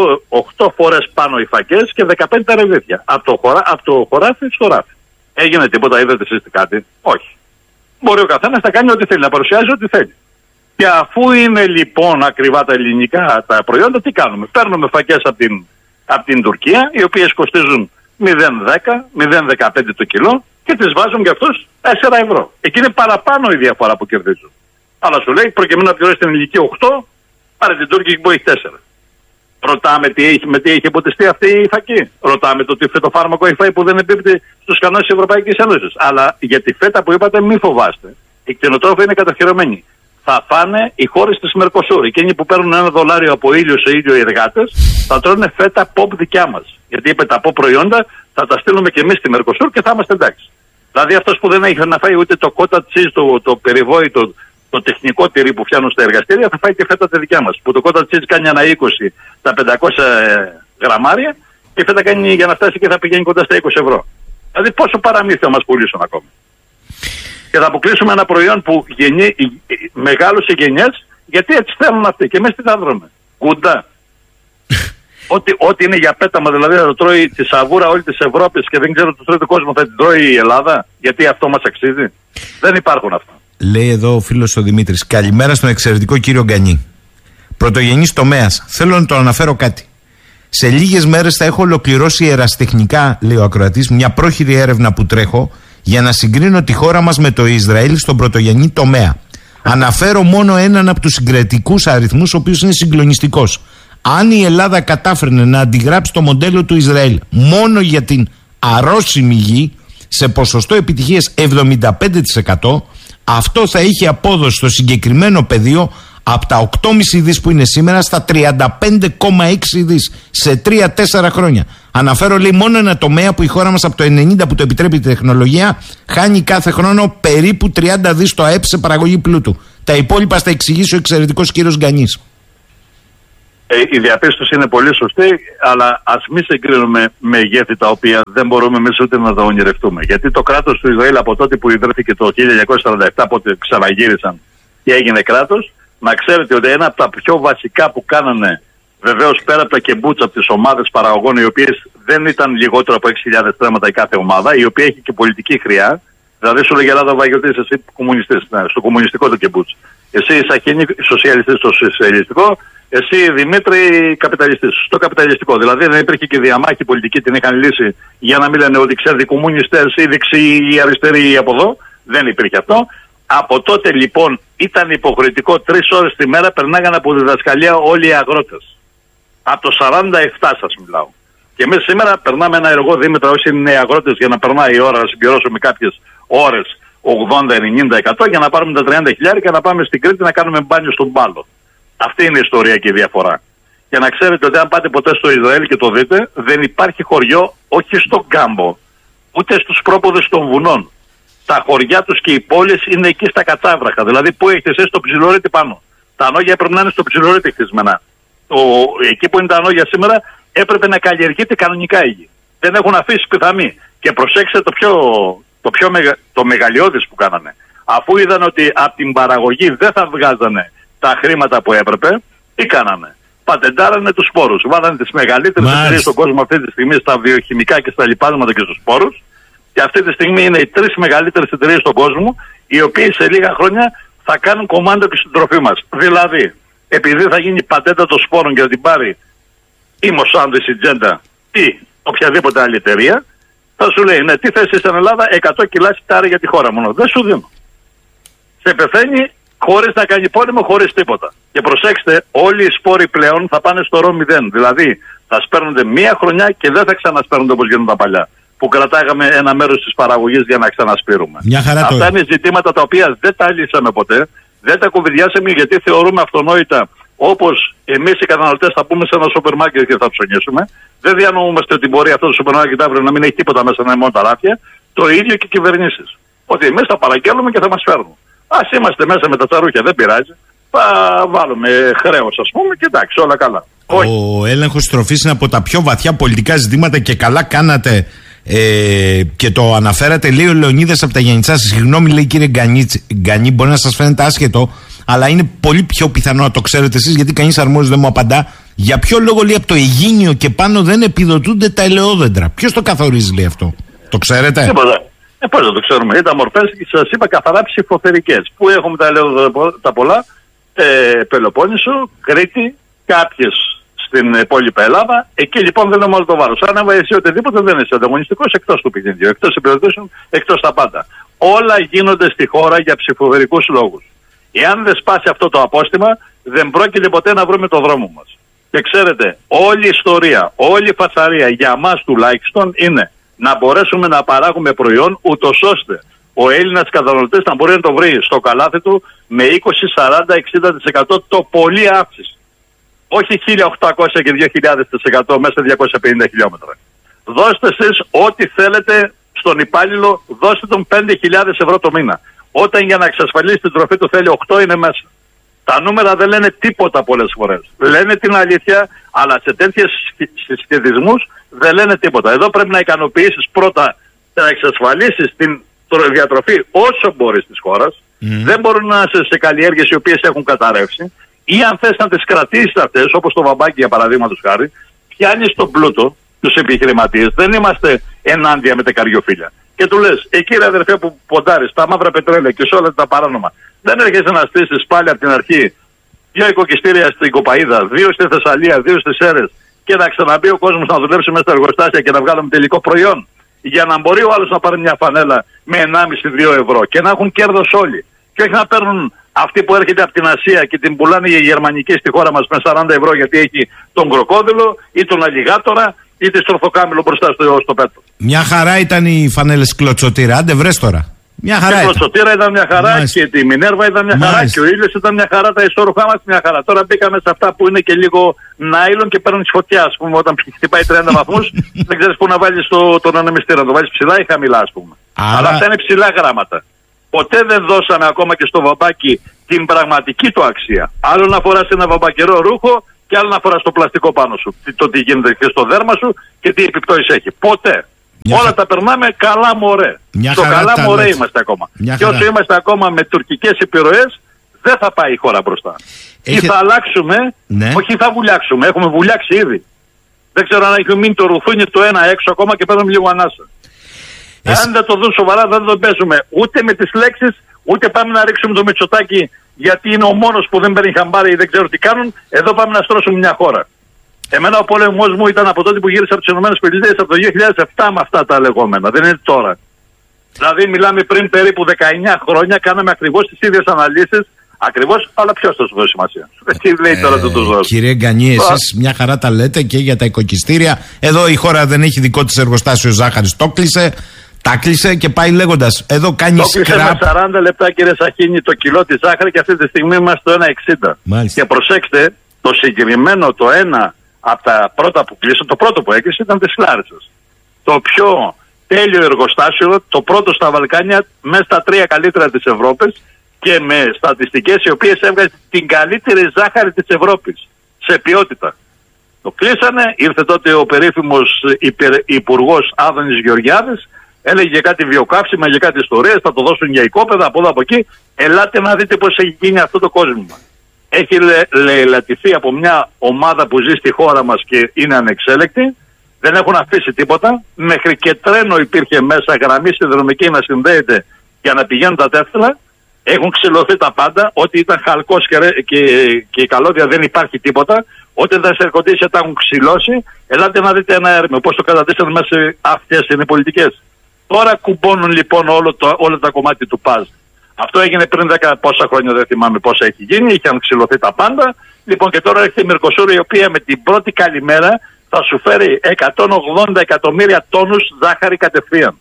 οκτώ φορές πάνω οι φακές και δεκαπέντε τα ρεβίθια. Από το, χωρά, από το χωράφι στο ράφι. Έγινε τίποτα, είδατε εσείς κάτι? Όχι. Μπορεί ο καθένας να κάνει ό,τι θέλει, να παρουσιάζει ό,τι θέλει. Και αφού είναι λοιπόν ακριβά τα ελληνικά τα προϊόντα, τι κάνουμε? Παίρνουμε φακές από την, από την Τουρκία, οι οποίες κοστίζουν μηδέν δέκα, μηδέν δεκαπέντε το κιλό, και τις βάζουν για αυτούς τέσσερα ευρώ. Εκεί είναι παραπάνω η διαφορά που κερδίζουν. Αλλά σου λέει, προκειμένου να πληρώσει την ελληνική οκτώ, πάρε την Τούρκη που έχει τέσσερα. Ρωτάμε τι έχει, με τι έχει ποτιστεί αυτή η φακή. Ρωτάμε το τι φυτοφάρμακο έχει φάει που δεν εμπίπτει στους κανόνες της Ευρωπαϊκής Ένωσης. Αλλά για τη φέτα που είπατε, μην φοβάστε. Οι κτηνοτρόφοι είναι κατοχυρωμένοι. Θα φάνε οι χώρες της Μερκοσούρ. Εκείνοι που παίρνουν ένα δολάριο από ήλιο σε ήλιο οι εργάτες, θα τρώνε φέτα ποπ δικιά μας. Γιατί είπε τα pop προϊόντα θα τα στείλουμε και εμείς στη Μερκοσούρ και θα είμαστε εντάξει. Δηλαδή αυτός που δεν έχει να φάει ούτε το κότα τσίζ, το, το περιβόητο, το τεχνικό τυρί που φτιάχνουν στα εργαστήρια, θα φάει και φέτα τη δικιά μας. Που το κότα τσίζ κάνει ένα είκοσι τα πεντακόσια γραμμάρια και η φέτα κάνει, για να φτάσει και θα πηγαίνει κοντά στα είκοσι ευρώ. Δηλαδή πόσο παραμύθι θα μας πουλήσουν ακόμη. Και θα αποκλείσουμε ένα προϊόν που γεννεί, μεγάλωσε γενιές, γιατί έτσι θέλουν αυτοί. Και εμείς τι θα βρούμε? Κούντα. Ό,τι, ό,τι είναι για πέταμα, δηλαδή θα το τρώει τη σαβούρα όλη της Ευρώπης και δεν ξέρω το τρώει το κόσμο, θα την τρώει η Ελλάδα, γιατί αυτό μας αξίζει? Δεν υπάρχουν αυτά. Λέει εδώ ο φίλος ο Δημήτρης, καλημέρα στον εξαιρετικό κύριο Γκανή. Πρωτογενής τομέας. Θέλω να το αναφέρω κάτι. Σε λίγες μέρες θα έχω ολοκληρώσει ερασιτεχνικά, λέει ο ακροατής, μια πρόχειρη έρευνα που τρέχω για να συγκρίνω τη χώρα μας με το Ισραήλ στον πρωτογενή τομέα. Αναφέρω μόνο έναν από τους συγκριτικούς αριθμούς, ο οποίος είναι συγκλονιστικός. Αν η Ελλάδα κατάφερνε να αντιγράψει το μοντέλο του Ισραήλ μόνο για την αρρώσιμη γη, σε ποσοστό επιτυχίας εβδομήντα πέντε τοις εκατό, αυτό θα είχε απόδοση στο συγκεκριμένο πεδίο από τα οκτώ κόμμα πέντε δις που είναι σήμερα στα τριάντα πέντε κόμμα έξι δις σε τρία τέσσερα χρόνια. Αναφέρω, λέει, μόνο ένα τομέα που η χώρα μας από το ενενήντα που το επιτρέπει η τεχνολογία χάνει κάθε χρόνο περίπου τριάντα δις το ΑΕΠ σε παραγωγή πλούτου. Τα υπόλοιπα θα εξηγήσει ο εξαιρετικός κύριος Γκανής. Ε, η διαπίστωση είναι πολύ σωστή, αλλά ας μην συγκρίνουμε μεγέθη τα οποία δεν μπορούμε εμείς ούτε να τα ονειρευτούμε. Γιατί το κράτος του Ισραήλ από τότε που ιδρύθηκε το χίλια εννιακόσια σαράντα επτά, πότε ξαναγύρισαν και έγινε κράτος, να ξέρετε ότι ένα από τα πιο βασικά που κάνανε, βεβαίως πέρα από τα κεμπούτσα, από τις ομάδες παραγωγών, οι οποίες δεν ήταν λιγότερο από έξι χιλιάδες στρέμματα η κάθε ομάδα, η οποία έχει και πολιτική χρειά. Δηλαδή σου λέγει Ελλάδα Βαγιωτής, εσύ κομμουνιστής, ναι, στο κομμουνιστικό το κεμπούτς. Εσύ Σαχίνη, σοσιαλιστής στο σοσιαλιστικό. Εσύ Δημήτρη, καπιταλιστής στο καπιταλιστικό. Δηλαδή δεν υπήρχε και διαμάχη πολιτική, την είχαν λύσει για να μην λένε ότι ξέρετε κομμουνιστές ή δεξιοί ή αριστεροί ή από εδώ. Δεν υπήρχε αυτό. Από τότε λοιπόν ήταν υποχρεωτικό τρεις ώρες τη μέρα, περνάγανε από διδασκαλία όλοι οι αγρότες. Από το σαράντα επτά σας μιλάω. Και εμείς σήμερα περνάμε ένα εργό Δήμητρα, όσοι είναι οι αγρότες, για να περνάει η ώρα, να συμπληρώσουμε κάποιες ώρες ογδόντα ενενήντα εκατό για να πάρουμε τα τριάντα χιλιάδες και να πάμε στην Κρήτη να κάνουμε μπάνιο στον Πάλο. Αυτή είναι η ιστορία και η διαφορά. Και να ξέρετε ότι αν πάτε ποτέ στο Ισραήλ και το δείτε, δεν υπάρχει χωριό, όχι στον κάμπο, ούτε στους πρόποδες των βουνών. Τα χωριά τους και οι πόλεις είναι εκεί στα κατάβραχα. Δηλαδή, που έχετε εσείς το ψιλορίτι πάνω. Τα ανώγια πρέπει να είναι στο ψιλορίτι χτισμένα. Το, εκεί που είναι τα ανώγια σήμερα έπρεπε να καλλιεργείται κανονικά η γη. Δεν έχουν αφήσει πιθαμή. Και προσέξτε το πιο, το πιο μεγα, το μεγαλειώδης που κάνανε. Αφού είδαν ότι από την παραγωγή δεν θα βγάζανε τα χρήματα που έπρεπε, τι κάνανε? Πατεντάρανε τους σπόρους. Βάλανε τις μεγαλύτερες εταιρείες στον κόσμο αυτή τη στιγμή στα βιοχημικά και στα λιπάσματα και στους σπόρους. Και αυτή τη στιγμή είναι οι τρεις μεγαλύτερες εταιρείες στον κόσμο, οι οποίες σε λίγα χρόνια θα κάνουν κομμάτι και στην τροφή μας. Δηλαδή, επειδή θα γίνει πατέντα των σπόρων και θα την πάρει η Monsanto, η Syngenta ή οποιαδήποτε άλλη εταιρεία, θα σου λέει, ναι, τι θες στην Ελλάδα, εκατό κιλά σιτάρι για τη χώρα μόνο. Δεν σου δίνω. Σε πεθαίνει χωρίς να κάνει πόλεμο, χωρίς τίποτα. Και προσέξτε, όλοι οι σπόροι πλέον θα πάνε στο ρο μηδέν. Δηλαδή, θα σπέρνονται μία χρονιά και δεν θα ξανασπέρνονται όπως γίνονται τα παλιά. Που κρατάγαμε ένα μέρος της παραγωγής για να ξανασπείρουμε. Αυτά είναι ζητήματα τα οποία δεν τα λύσαμε ποτέ, δεν τα κουβεντιάσαμε γιατί θεωρούμε αυτονόητα, όπως εμείς οι καταναλωτές θα πούμε σε ένα σούπερ μάρκετ και θα ψωνίσουμε. Δεν διανοούμαστε ότι μπορεί αυτό το σούπερ μάρκετ αύριο να μην έχει τίποτα μέσα, να είναι μόνο τα ράφια. Το ίδιο και οι κυβερνήσεις. Ότι εμείς θα παραγγέλνουμε και θα μας φέρνουν. Ας είμαστε μέσα με τα τσαρούχια, δεν πειράζει. Θα βάλουμε χρέος, ας πούμε, και εντάξει, όλα καλά. Ο έλεγχος τροφής είναι από τα πιο βαθιά πολιτικά ζητήματα και καλά κάνατε. Ε, και το αναφέρατε, λέει ο Λεωνίδας από τα Γιαννιτσά. Συγγνώμη, λέει, κύριε Γκανή, μπορεί να σας φαίνεται άσχετο, αλλά είναι πολύ πιο πιθανό να το ξέρετε εσείς, γιατί κανείς αρμόδιος δεν μου απαντά. Για ποιο λόγο, λέει, από το Αιγίνιο και πάνω δεν επιδοτούνται τα ελαιόδεντρα? Ποιος το καθορίζει, λέει, αυτό? Το ξέρετε? Τίποτα. Ε, πώς δεν το ξέρουμε? Ήταν μορφές και σας είπα καθαρά ψηφοθερικές. Πού έχουμε τα ελαιόδεντρα τα πολλά? Ε, Πελοπόννησο, Κρήτη, κάποιες στην υπόλοιπη Ελλάδα. Εκεί λοιπόν δεν είναι όλο το βάρος. Αν έβαλε εσύ οτιδήποτε, δεν είσαι ανταγωνιστικός, εκτός του παιχνιδιού, εκτός επιδοτήσεων, εκτός τα πάντα. Όλα γίνονται στη χώρα για ψηφοδερικούς λόγους. Εάν δεν σπάσει αυτό το απόστημα, δεν πρόκειται ποτέ να βρούμε το δρόμο μας. Και ξέρετε, όλη η ιστορία, όλη η φασαρία για μας τουλάχιστον είναι να μπορέσουμε να παράγουμε προϊόν, ούτως ώστε ο Έλληνας καταναλωτής να μπορεί να το βρει στο καλάθι του με είκοσι, σαράντα, εξήντα τοις εκατό το πολύ αύξηση. Όχι χίλια οκτακόσια και δύο χιλιάδες τοις εκατό μέσα σε διακόσια πενήντα χιλιόμετρα. Δώστε εσείς ό,τι θέλετε στον υπάλληλο, δώστε τον πέντε χιλιάδες ευρώ το μήνα. Όταν για να εξασφαλίσει την τροφή του θέλει οκτώ, είναι μέσα. Τα νούμερα δεν λένε τίποτα πολλές φορές. Λένε την αλήθεια, αλλά σε τέτοιες συσχετισμούς δεν λένε τίποτα. Εδώ πρέπει να ικανοποιήσεις πρώτα, να εξασφαλίσεις την διατροφή όσο μπορείς της χώρας. Mm. Δεν μπορούν να είσαι σε καλλιέργειες οι οποίες έχουν καταρρεύσει. Ή αν θες να τις κρατήσεις αυτές, όπως το βαμπάκι για παραδείγματος χάρη, πιάνεις τον πλούτο, τους επιχειρηματίες. Δεν είμαστε ενάντια με τα καριοφύλια. Και του λες, εκεί ρε αδερφέ που ποντάρεις, τα μαύρα πετρέλαια και σε όλα τα παράνομα, δεν έρχεσαι να στήσεις πάλι από την αρχή δύο οικοκυστήρια στην Κοπαΐδα, δύο στη Θεσσαλία, δύο στις Σέρρες και να ξαναμπεί ο κόσμος να δουλέψει μέσα στα εργοστάσια και να βγάλουμε τελικό προϊόν. Για να μπορεί ο άλλος να πάρει μια φανέλα με ενάμιση με δύο ευρώ και να έχουν κέρδος όλοι. Και όχι να παίρνουν αυτοί που έρχεται από την Ασία και την πουλάνε οι γερμανικοί στη χώρα μας με σαράντα ευρώ γιατί έχει τον κροκόδιλο ή τον αλιγάτορα ή τη στροφοκάμιλο μπροστά στο, στο πέτρο. Μια χαρά ήταν οι φανέλες κλωτσοτήρα, άντε βρες τώρα. Μια χαρά και η κλωτσοτήρα ήταν μια χαρά. Μάλιστα. Και τη Μινέρβα ήταν μια χαρά. Μάλιστα. Και ο ήλιος ήταν μια χαρά, τα ιστορικά μας μια χαρά. Τώρα μπήκαμε σε αυτά που είναι και λίγο νάιλον και παίρνουν τη φωτιά, ας πούμε, όταν χτυπάει τριάντα βαθμούς, δεν ξέρεις πού να βάλεις το, τον ανεμιστήρα, να το βάλεις ψηλά ή χαμηλά, ας πούμε. Άρα... Αλλά αυτά είναι ψηλά γράμματα. Ποτέ δεν δώσαμε ακόμα και στο βαμπάκι την πραγματική του αξία. Άλλο να φοράς ένα βαμπακερό ρούχο και άλλο να φοράς το πλαστικό πάνω σου. Το τι γίνεται και στο δέρμα σου και τι επιπτώσεις έχει. Ποτέ. Μια Όλα χα... τα περνάμε καλά μωρέ. Μια Στο καλά μωρέ είμαστε ακόμα. Μια και όσο είμαστε ακόμα με τουρκικές επιρροές, δεν θα πάει η χώρα μπροστά. Έχε... Ή θα αλλάξουμε, ναι. όχι θα βουλιάξουμε. Έχουμε βουλιάξει ήδη. Δεν ξέρω αν έχει μείνει το ρουθούνι το ένα έξω ακόμα και παίρνουμε λίγο ανάσα. Εσύ... Αν δεν το δουν σοβαρά, δεν το παίζουμε ούτε με τις λέξεις, ούτε πάμε να ρίξουμε το Μητσοτάκη γιατί είναι ο μόνος που δεν παίρνει χαμπάρι ή δεν ξέρω τι κάνουν. Εδώ πάμε να στρώσουμε μια χώρα. Εμένα ο πόλεμος μου ήταν από τότε που γύρισα από τις ΗΠΑ από το δύο χιλιάδες επτά με αυτά τα λεγόμενα. Δεν είναι τώρα. Δηλαδή μιλάμε πριν περίπου δεκαεννιά χρόνια, κάναμε ακριβώς τις ίδιες αναλύσεις, Ακριβώς, αλλά ποιος θα σου δώσει σημασία. Τι λέει τώρα το του δώσει. Κύριε Γκανή, εσείς μια χαρά τα λέτε και για τα οικοκυστήρια. Εδώ η χώρα δεν έχει δικό της εργοστάσιο ζάχαρης. Το κλείσε, τα κλείσε και πάει λέγοντας. Εδώ κάνει σκράπ. Το κλείσε με σαράντα λεπτά, κύριε Σαχίνη, το κιλό της ζάχαρη και αυτή τη στιγμή είμαστε στο ένα εξήντα. Και προσέξτε, το συγκεκριμένο, το ένα από τα πρώτα που κλείσε, το πρώτο που έκλεισε ήταν της Λάρισσας. Το πιο τέλειο εργοστάσιο, το πρώτο στα Βαλκάνια, μέσα στα τρία καλύτερα της Ευρώπης και με στατιστικές οι οποίες έβγαζε την καλύτερη ζάχαρη της Ευρώπης σε ποιότητα. Το κλείσανε, ήρθε τότε ο περίφημος υπουργός Άδωνης Γεωργιάδης, έλεγε για κάτι βιοκαύσιμα, για κάτι ιστορίες, θα το δώσουν για οικόπεδα από εδώ από εκεί. Ελάτε να δείτε πώς έχει γίνει αυτό το κόσμο. Έχει λαιλατηθεί από μια ομάδα που ζει στη χώρα μας και είναι ανεξέλεκτη. Δεν έχουν αφήσει τίποτα. Μέχρι και τρένο υπήρχε μέσα, γραμμή συνδρομική να συνδέεται για να πηγαίνουν τα τέφτυλα. Έχουν ξυλωθεί τα πάντα. Ό,τι ήταν χαλκός και, και, και καλώδια δεν υπάρχει τίποτα. Ό,τι δεν σε ερκοντήσια τα έχουν ξυλώσει. Ελάτε να δείτε ένα έρμεο. Πώς το κατατήσαν μέσα, αυτές είναι οι πολιτικές. Τώρα κουμπώνουν λοιπόν όλο το, όλα τα κομμάτια του παζ. Αυτό έγινε πριν δέκα πόσα χρόνια, δεν θυμάμαι πόσα έχει γίνει. Είχαν ξυλωθεί τα πάντα. Λοιπόν, και τώρα έρχεται η Μερκοσούρ, η οποία με την πρώτη καλημέρα θα σου φέρει εκατόν ογδόντα εκατομμύρια τόνους ζάχαρη κατευθείαν.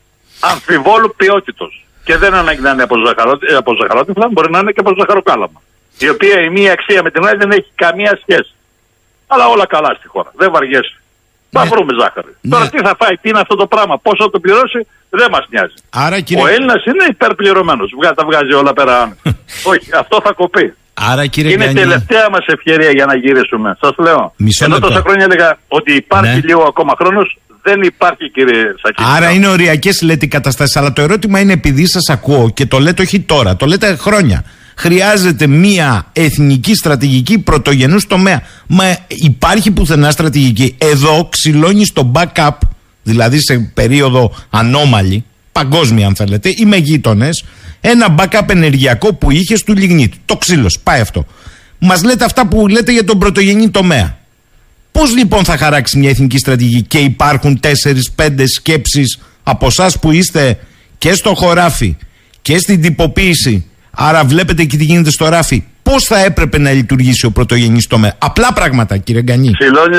Αμφιβόλου ποιότητος. Και δεν ανάγκη να είναι από, ζαχαρό, από ζαχαρότυφλα, μπορεί να είναι και από ζαχαροκάλαμα. Η οποία η μία αξία με την άλλη δεν έχει καμία σχέση. Αλλά όλα καλά στη χώρα. Δεν βαριέσαι. Θα ναι. βρούμε ζάχαρη. Ναι. Τώρα τι θα φάει, τι είναι αυτό το πράγμα, πόσο θα το πληρώσει, δεν μας νοιάζει. Άρα, κύριε... Ο Έλληνας είναι υπερπληρωμένος. Τα βγάζει όλα πέρα. Όχι, αυτό θα κοπεί. Άρα, κύριε είναι η τελευταία μας ευκαιρία για να γυρίσουμε. Σας λέω. Μισό Ενώ λεπτό. τόσα χρόνια έλεγα ότι υπάρχει ναι. λίγο ακόμα χρόνος, δεν υπάρχει, κύριε Σακίνη. Άρα είναι οριακές, λέτε, οι καταστάσεις. Αλλά το ερώτημα είναι, επειδή σας ακούω και το λέτε όχι τώρα, το λέτε χρόνια. Χρειάζεται μια εθνική στρατηγική πρωτογενούς τομέα. Μα υπάρχει πουθενά στρατηγική. Εδώ ξυλώνει στο backup, δηλαδή σε περίοδο ανώμαλη, παγκόσμια αν θέλετε, ή με γείτονες, ένα backup ενεργειακό που είχε του λιγνίτη. Το ξύλος, πάει αυτό. Μας λέτε αυτά που λέτε για τον πρωτογενή τομέα. Πώς λοιπόν θα χαράξει μια εθνική στρατηγική και υπάρχουν τέσσερις πέντε σκέψεις από εσάς που είστε και στο χωράφι και στην τυποποίηση? Άρα βλέπετε και τι γίνεται στο ράφι. Πώς θα έπρεπε να λειτουργήσει ο πρωτογενής τομέα? Απλά πράγματα, κύριε Γκανή.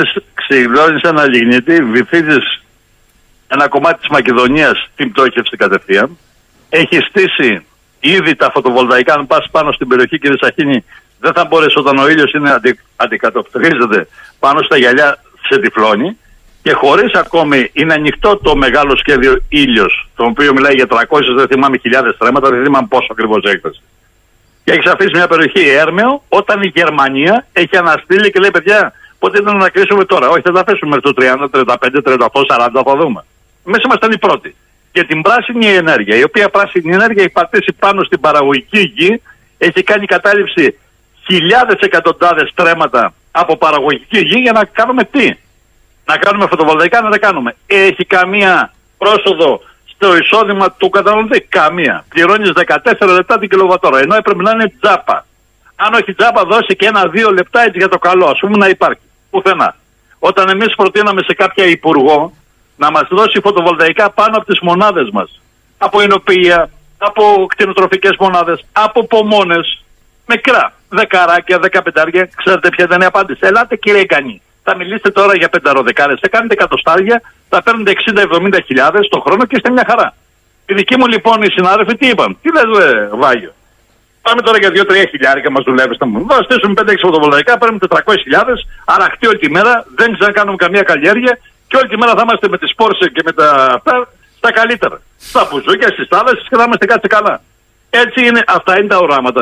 Ξυλώνεις ένα λιγνίτη, βυθίζεις ένα κομμάτι της Μακεδονίας, την πτώχευση κατευθείαν. Έχει στήσει ήδη τα φωτοβολταϊκά. Αν πας πάνω στην περιοχή, κύριε Σαχίνη, δεν θα μπορέσει, όταν ο ήλιος είναι αντι, αντικατοπτρίζεται πάνω στα γυαλιά, σε τυφλώνει. Και χωρίς ακόμη είναι ανοιχτό το μεγάλο σχέδιο Ήλιος, το οποίο μιλάει για τριακόσιες, δεν θυμάμαι, χιλιάδες στρέμματα, δεν θυμάμαι πόσο ακριβώς έκταση. Και έχει αφήσει μια περιοχή έρμεο, όταν η Γερμανία έχει αναστείλει και λέει: παιδιά, πότε ήταν να κλείσουμε τώρα? Όχι, θα τα αφήσουμε μέχρι το τριάντα, τριάντα πέντε, τριάντα οκτώ, σαράντα, θα δούμε. Εμείς ήμασταν οι πρώτοι. Και την πράσινη ενέργεια, η οποία πράσινη ενέργεια έχει πατήσει πάνω στην παραγωγική γη, έχει κάνει κατάληψη χιλιάδες εκατοντάδες στρέμματα από παραγωγική γη για να κάνουμε τι? Να κάνουμε φωτοβολταϊκά, να τα κάνουμε. Έχει καμία πρόσοδο στο εισόδημα του καταναλωτή? Καμία. Πληρώνεις δεκατέσσερα λεπτά την κιλοβατόρα, ενώ έπρεπε να είναι τζάπα. Αν όχι τζάπα, δώσει και ένα-δύο λεπτά έτσι για το καλό, ας πούμε, να υπάρχει. Πουθενά. Όταν εμείς προτείναμε σε κάποια υπουργό να μας δώσει φωτοβολταϊκά πάνω από τις μονάδες μας, από εινοποιία, από κτηνοτροφικές μονάδες, από πομόνες, μικρά, δεκαράκια, δεκαπεντάρια, ξέρετε ποια ήταν η απάντηση? Ελάτε, κύριε Γκανή. Θα μιλήσετε τώρα για πενταροδεκάρες, θα κάνετε εκατοστάρια, θα παίρνετε εξήντα εβδομήντα χιλιάδες το χρόνο και είστε μια χαρά. Οι δικοί μου λοιπόν οι συνάδελφοι τι είπαν? Τι λες, δε, Βάγιο? Πάμε τώρα για δύο τρία χιλιάρικα, μας δουλεύει στα μου. Θα στήσουμε πέντε έξι φωτοβολταϊκά, παίρνουμε τετρακόσιες χιλιάδες, αραχτεί όλη τη μέρα, δεν ξανακάνουμε καμία καλλιέργεια και όλη τη μέρα θα είμαστε με τις Porsche και με τα αυτά στα καλύτερα. Στα μπουζούκια, στις θάλασσες και θα είμαστε κάτσε καλά. Έτσι είναι, αυτά είναι τα οράματα.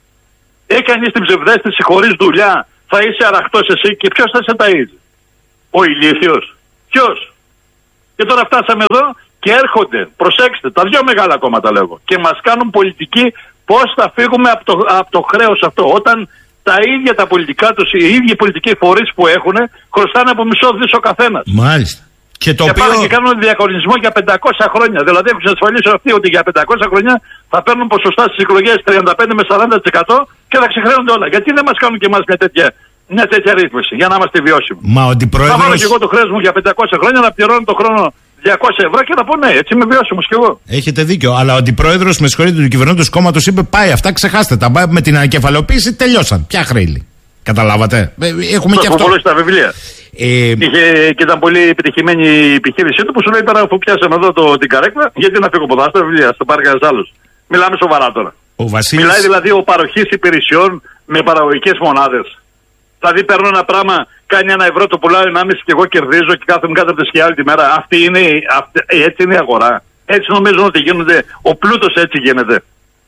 Έκανες την ψευδαίσθηση χωρίς δουλειά, θα είσαι αραχτός εσύ και ποιος θα σε ταΐζει? Ο ηλίθιος? Ποιος? Και τώρα φτάσαμε εδώ και έρχονται, προσέξτε, τα δυο μεγάλα κόμματα λέγω, και μας κάνουν πολιτική πώς θα φύγουμε από το, από το χρέος αυτό. Όταν τα ίδια τα πολιτικά τους, οι ίδιοι πολιτικοί φορείς που έχουν, χρωστάνε από μισό δις ο καθένας. Μάλιστα. Και, το και οποίο... πάνε και κάνουν διαγωνισμό για πεντακόσια χρόνια. Δηλαδή έχουν εξασφαλίσει αυτοί ότι για πεντακόσια χρόνια θα παίρνουν ποσοστά στις εκλογές τριάντα πέντε με σαράντα τοις εκατό και θα ξεχρέονται όλα. Γιατί δεν μας κάνουν και εμάς μια τέτοια, μια τέτοια ρύθμιση για να είμαστε βιώσιμοι? Μα ο αντιπρόεδρος... Θα βάλω και εγώ το χρέος μου για πεντακόσια χρόνια να πληρώνω το χρόνο διακόσια ευρώ και να πω ναι, έτσι είμαι βιώσιμος κι εγώ. Έχετε δίκιο. Αλλά ο αντιπρόεδρος, με συγχωρείτε, του κυβερνώντος κόμματος είπε: πάει αυτά, ξεχάστε τα. Με την ανακεφαλαιοποίηση τελειώσαν. Ποια χρέη. Καταλάβατε. Έχουμε το και αυτό. Το στα βιβλία. Ε... Είχε και ήταν πολύ επιτυχημένη η επιχείρησή του που σου λέει: πέρα αφού πιάσαμε εδώ το, την καρέκλα, γιατί να φύγω από εδώ, στα βιβλία, στο πάρει κανένα άλλο. Μιλάμε σοβαρά τώρα. Ο Βασίλης... Μιλάει δηλαδή ο παροχής υπηρεσιών με παραγωγικές μονάδες. Δηλαδή παίρνω ένα πράγμα, κάνει ένα ευρώ, το πουλάω ενάμιση και εγώ κερδίζω και κάθομαι κάτω από τη σκιά όλη τη μέρα. Αυτή είναι, αυτή, έτσι είναι η αγορά. Έτσι νομίζουν ότι γίνονται. Ο πλούτος έτσι γίνεται.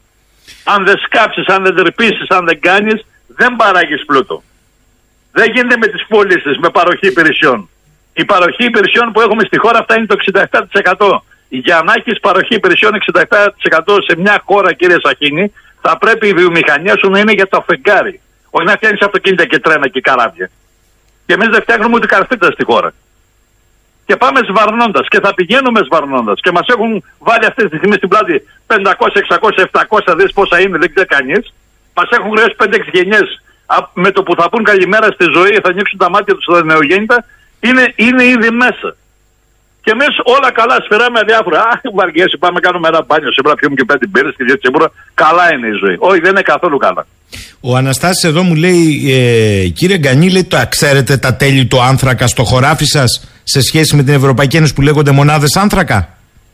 Αν δεν σκάψεις, αν δεν τρυπήσεις, αν δεν κάνεις, δεν παράγεις πλούτο. Δεν γίνεται με τις πωλήσεις, με παροχή υπηρεσιών. Η παροχή υπηρεσιών που έχουμε στη χώρα αυτά είναι το εξήντα επτά τοις εκατό. Για να έχεις παροχή υπηρεσιών εξήντα επτά τοις εκατό σε μια χώρα, κύριε Σαχίνη, θα πρέπει η βιομηχανία σου να είναι για το φεγγάρι. Όχι να φτιάχνεις αυτοκίνητα και τρένα και καράβια. Και εμείς δεν φτιάχνουμε ούτε καρφίτα στη χώρα. Και πάμε σβαρνώντας και θα πηγαίνουμε σβαρνώντας. Και μας έχουν βάλει αυτή τη στιγμή στην πλάτη πεντακόσια, εξακόσια, επτακόσια, δες πόσα είναι, δεν ξέρει κανείς. Μας έχουν χρεώσει πέντε έξι γενιές. Με το που θα πούν καλημέρα στη ζωή, θα ανοίξουν τα μάτια τους στα νεογέννητα, είναι, είναι ήδη μέσα. Και εμείς όλα καλά, σφυράμε αδιάφορα. Αχ, βαριέσαι, πάμε κάνουμε ένα μπάνιο. Σήμερα πιούμε και πέντε μπύρες και δύο τσιμπούρα. Καλά είναι η ζωή. Όχι, δεν είναι καθόλου καλά. Ο Αναστάσης εδώ μου λέει, ε, κύριε Γκανή, λέει, το ξέρετε τα τέλη του άνθρακα στο χωράφι σας σε σχέση με την Ευρωπαϊκή Ένωση που λέγονται μονάδες άνθρακα?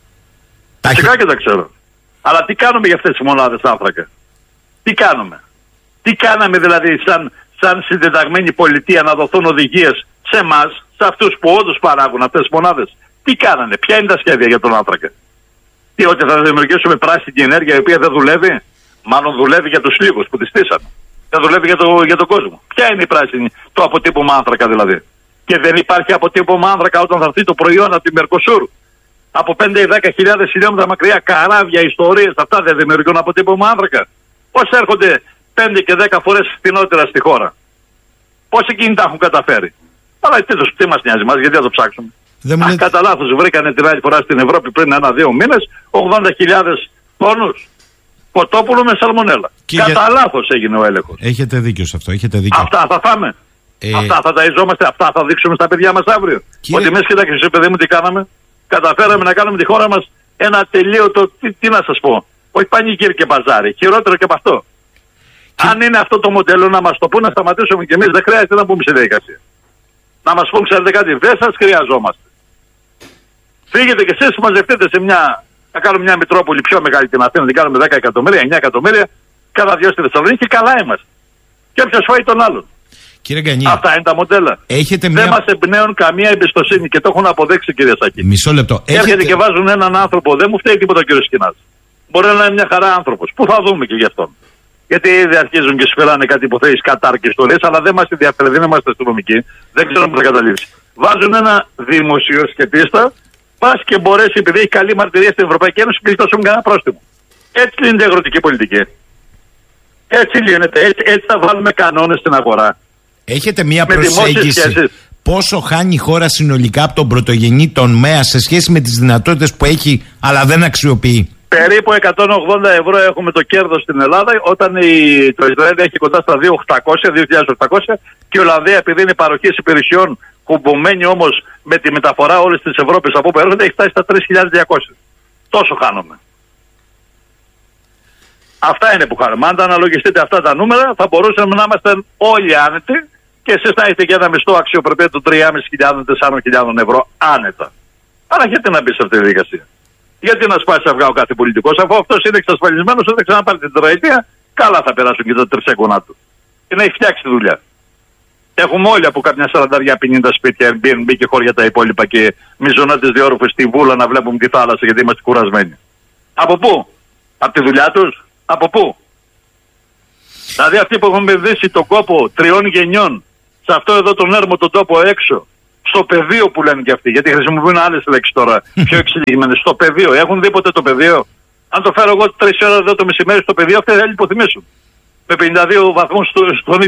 Φυσικά και τα ξέρω. Αλλά τι κάνουμε για αυτές τις μονάδες άνθρακα? Τι κάνουμε? Τι κάναμε δηλαδή σαν, σαν συντεταγμένη πολιτεία να δοθούν οδηγίες σε εμάς, σε αυτούς που όντως παράγουν αυτές τις μονάδες? Τι κάνανε? Ποια είναι τα σχέδια για τον άνθρακα? Τι, ότι θα δημιουργήσουμε πράσινη ενέργεια η οποία δεν δουλεύει? Μάλλον δουλεύει για τους λίγους που τη στήσανε. Δεν δουλεύει για, το, για τον κόσμο. Ποια είναι η πράσινη, το αποτύπωμα άνθρακα δηλαδή? Και δεν υπάρχει αποτύπωμα άνθρακα όταν θα έρθει το προϊόν από τη Μερκοσούρ. Από πέντε ή δέκα χιλιάδες χιλιόμετρα μακριά, καράβια, ιστορίες, αυτά δεν δημιουργούν αποτύπωμα άνθρακα? Πώς έρχονται πέντε και δέκα φορές φθηνότερα στη χώρα? Πώς εκείνοι τα έχουν καταφέρει? Αλλά τι, τι μας νοιάζει μας, γιατί θα το ψάξουμε? Αν λέτε... κατά λάθος βρήκανε την άλλη φορά στην Ευρώπη πριν ένα-δύο μήνες ογδόντα χιλιάδες τόνους κοτόπουλο με σαλμονέλα. Και κατά για... λάθος έγινε ο έλεγχος. Έχετε δίκιο σε αυτό, έχετε δίκιο. Αυτά θα φάμε. Ε... Αυτά θα ταΐζόμαστε, αυτά θα δείξουμε στα παιδιά μας αύριο. Κύριε... Ότι εμείς, κοιτάξτε, παιδί μου, τι κάναμε? Καταφέραμε να κάνουμε τη χώρα μας ένα τελείωτο, τι, τι να σας πω, όχι πανηγύρι και μπαζάρι, χειρότερο και από αυτό. Και... Αν είναι αυτό το μοντέλο, να μας το πούν, να σταματήσουμε κι εμείς, δεν χρειάζεται να πούμε στη διαδικασία. Να μας πούν, ξέρετε κάτι, δεν σας χρειαζόμαστε. Φύγετε κι εσείς, μαζευτείτε σε μια, να κάνουμε μια Μητρόπολη πιο μεγάλη την Αθήνα, την κάνουμε δέκα εκατομμύρια, εννιά εκατομμύρια, cada δυο στη Θεσσαλονίκη και καλά είμαστε. Και όποιος φάει τον άλλον. Κύριε Γκανή, αυτά είναι τα μοντέλα. Έχετε δεν μια... μας εμπνέουν καμία εμπιστοσύνη και το έχουν αποδείξει, κύριε Σάκη. Μισό λεπτό. Έρχεται Έχετε... και βάζουν έναν άνθρωπο, δεν μου φταίει τίποτα ο κύριος Σκινάς. Μπορεί να είναι μια χαρά άνθρωπος. Πού θα δούμε και γι' αυτόν? Γιατί ήδη αρχίζουν και σφυράνε κάτι υποθέσεις κατά και ιστορίες, αλλά δεν μας ενδιαφέρει, δεν είμαστε αστυνομικοί, δεν ξέρουμε πού θα καταλήξει. Βάζουν ένα δημοσιοσκεπτίστα, πας και μπορέσει, επειδή έχει καλή μαρτυρία στην Ευρωπαϊκή Ένωση, και γλιτώσουν κανένα πρόστιμο. Έτσι λύνεται η αγροτική πολιτική. Έτσι λύνεται. Έτσι, έτσι θα βάλουμε κανόνες στην αγορά. Έχετε μία προσέγγιση πόσο χάνει η χώρα συνολικά από τον πρωτογενή τομέα σε σχέση με τις δυνατότητες που έχει, αλλά δεν αξιοποιεί? Περίπου εκατόν ογδόντα ευρώ έχουμε το κέρδος στην Ελλάδα, όταν η, το Ισραήλ έχει κοντά στα δύο χιλιάδες οκτακόσια, δύο χιλιάδες οκτακόσια και η Ολλανδία, επειδή είναι παροχής υπηρεσιών, κουμπωμένη όμως με τη μεταφορά όλης της Ευρώπης από όπου έρχονται, έχει φτάσει στα τρεις χιλιάδες διακόσια. Τόσο χάνουμε. Αυτά είναι που χάνουμε. Αν τα αναλογιστείτε αυτά τα νούμερα, θα μπορούσαμε να είμαστε όλοι άνετοι και εσείς να έχετε και ένα μισθό αξιοπρεπία του τρεις χιλιάδες πεντακόσια με τέσσερις χιλιάδες ευρώ άνετα. Άρα γιατί να μπει σε αυτή τη διαδικασία? Γιατί να σπάσει αυγά ο κάθε πολιτικός, αφού αυτός είναι εξασφαλισμένος ότι θα ξαναπάρει την τετραετία, καλά θα περάσουν και τα τρισέγγωνα του. Και να έχει φτιάξει τη δουλειά. Έχουμε όλοι από κάποια σαράντα πενήντα σπίτια, Airbnb και χώρια τα υπόλοιπα και μιζονάτες διόρροφες στη Βούλα να βλέπουμε τη θάλασσα γιατί είμαστε κουρασμένοι. Από πού? Από τη δουλειά τους? Από πού? Δηλαδή αυτοί που έχουν επενδύσει τον κόπο τριών γενιών σε αυτό εδώ τον έρμο τον τόπο έξω, στο πεδίο που λένε και αυτοί, γιατί χρησιμοποιούν άλλες λέξεις τώρα πιο εξελιγμένες, στο πεδίο. Έχουν δει ποτέ το πεδίο? Αν το φέρω εγώ τρεις ώρες εδώ το μεσημέρι στο πεδίο, αυτοί θα λιποθυμήσουν. Με πενήντα δύο βαθμούς στο, στον ήλιο.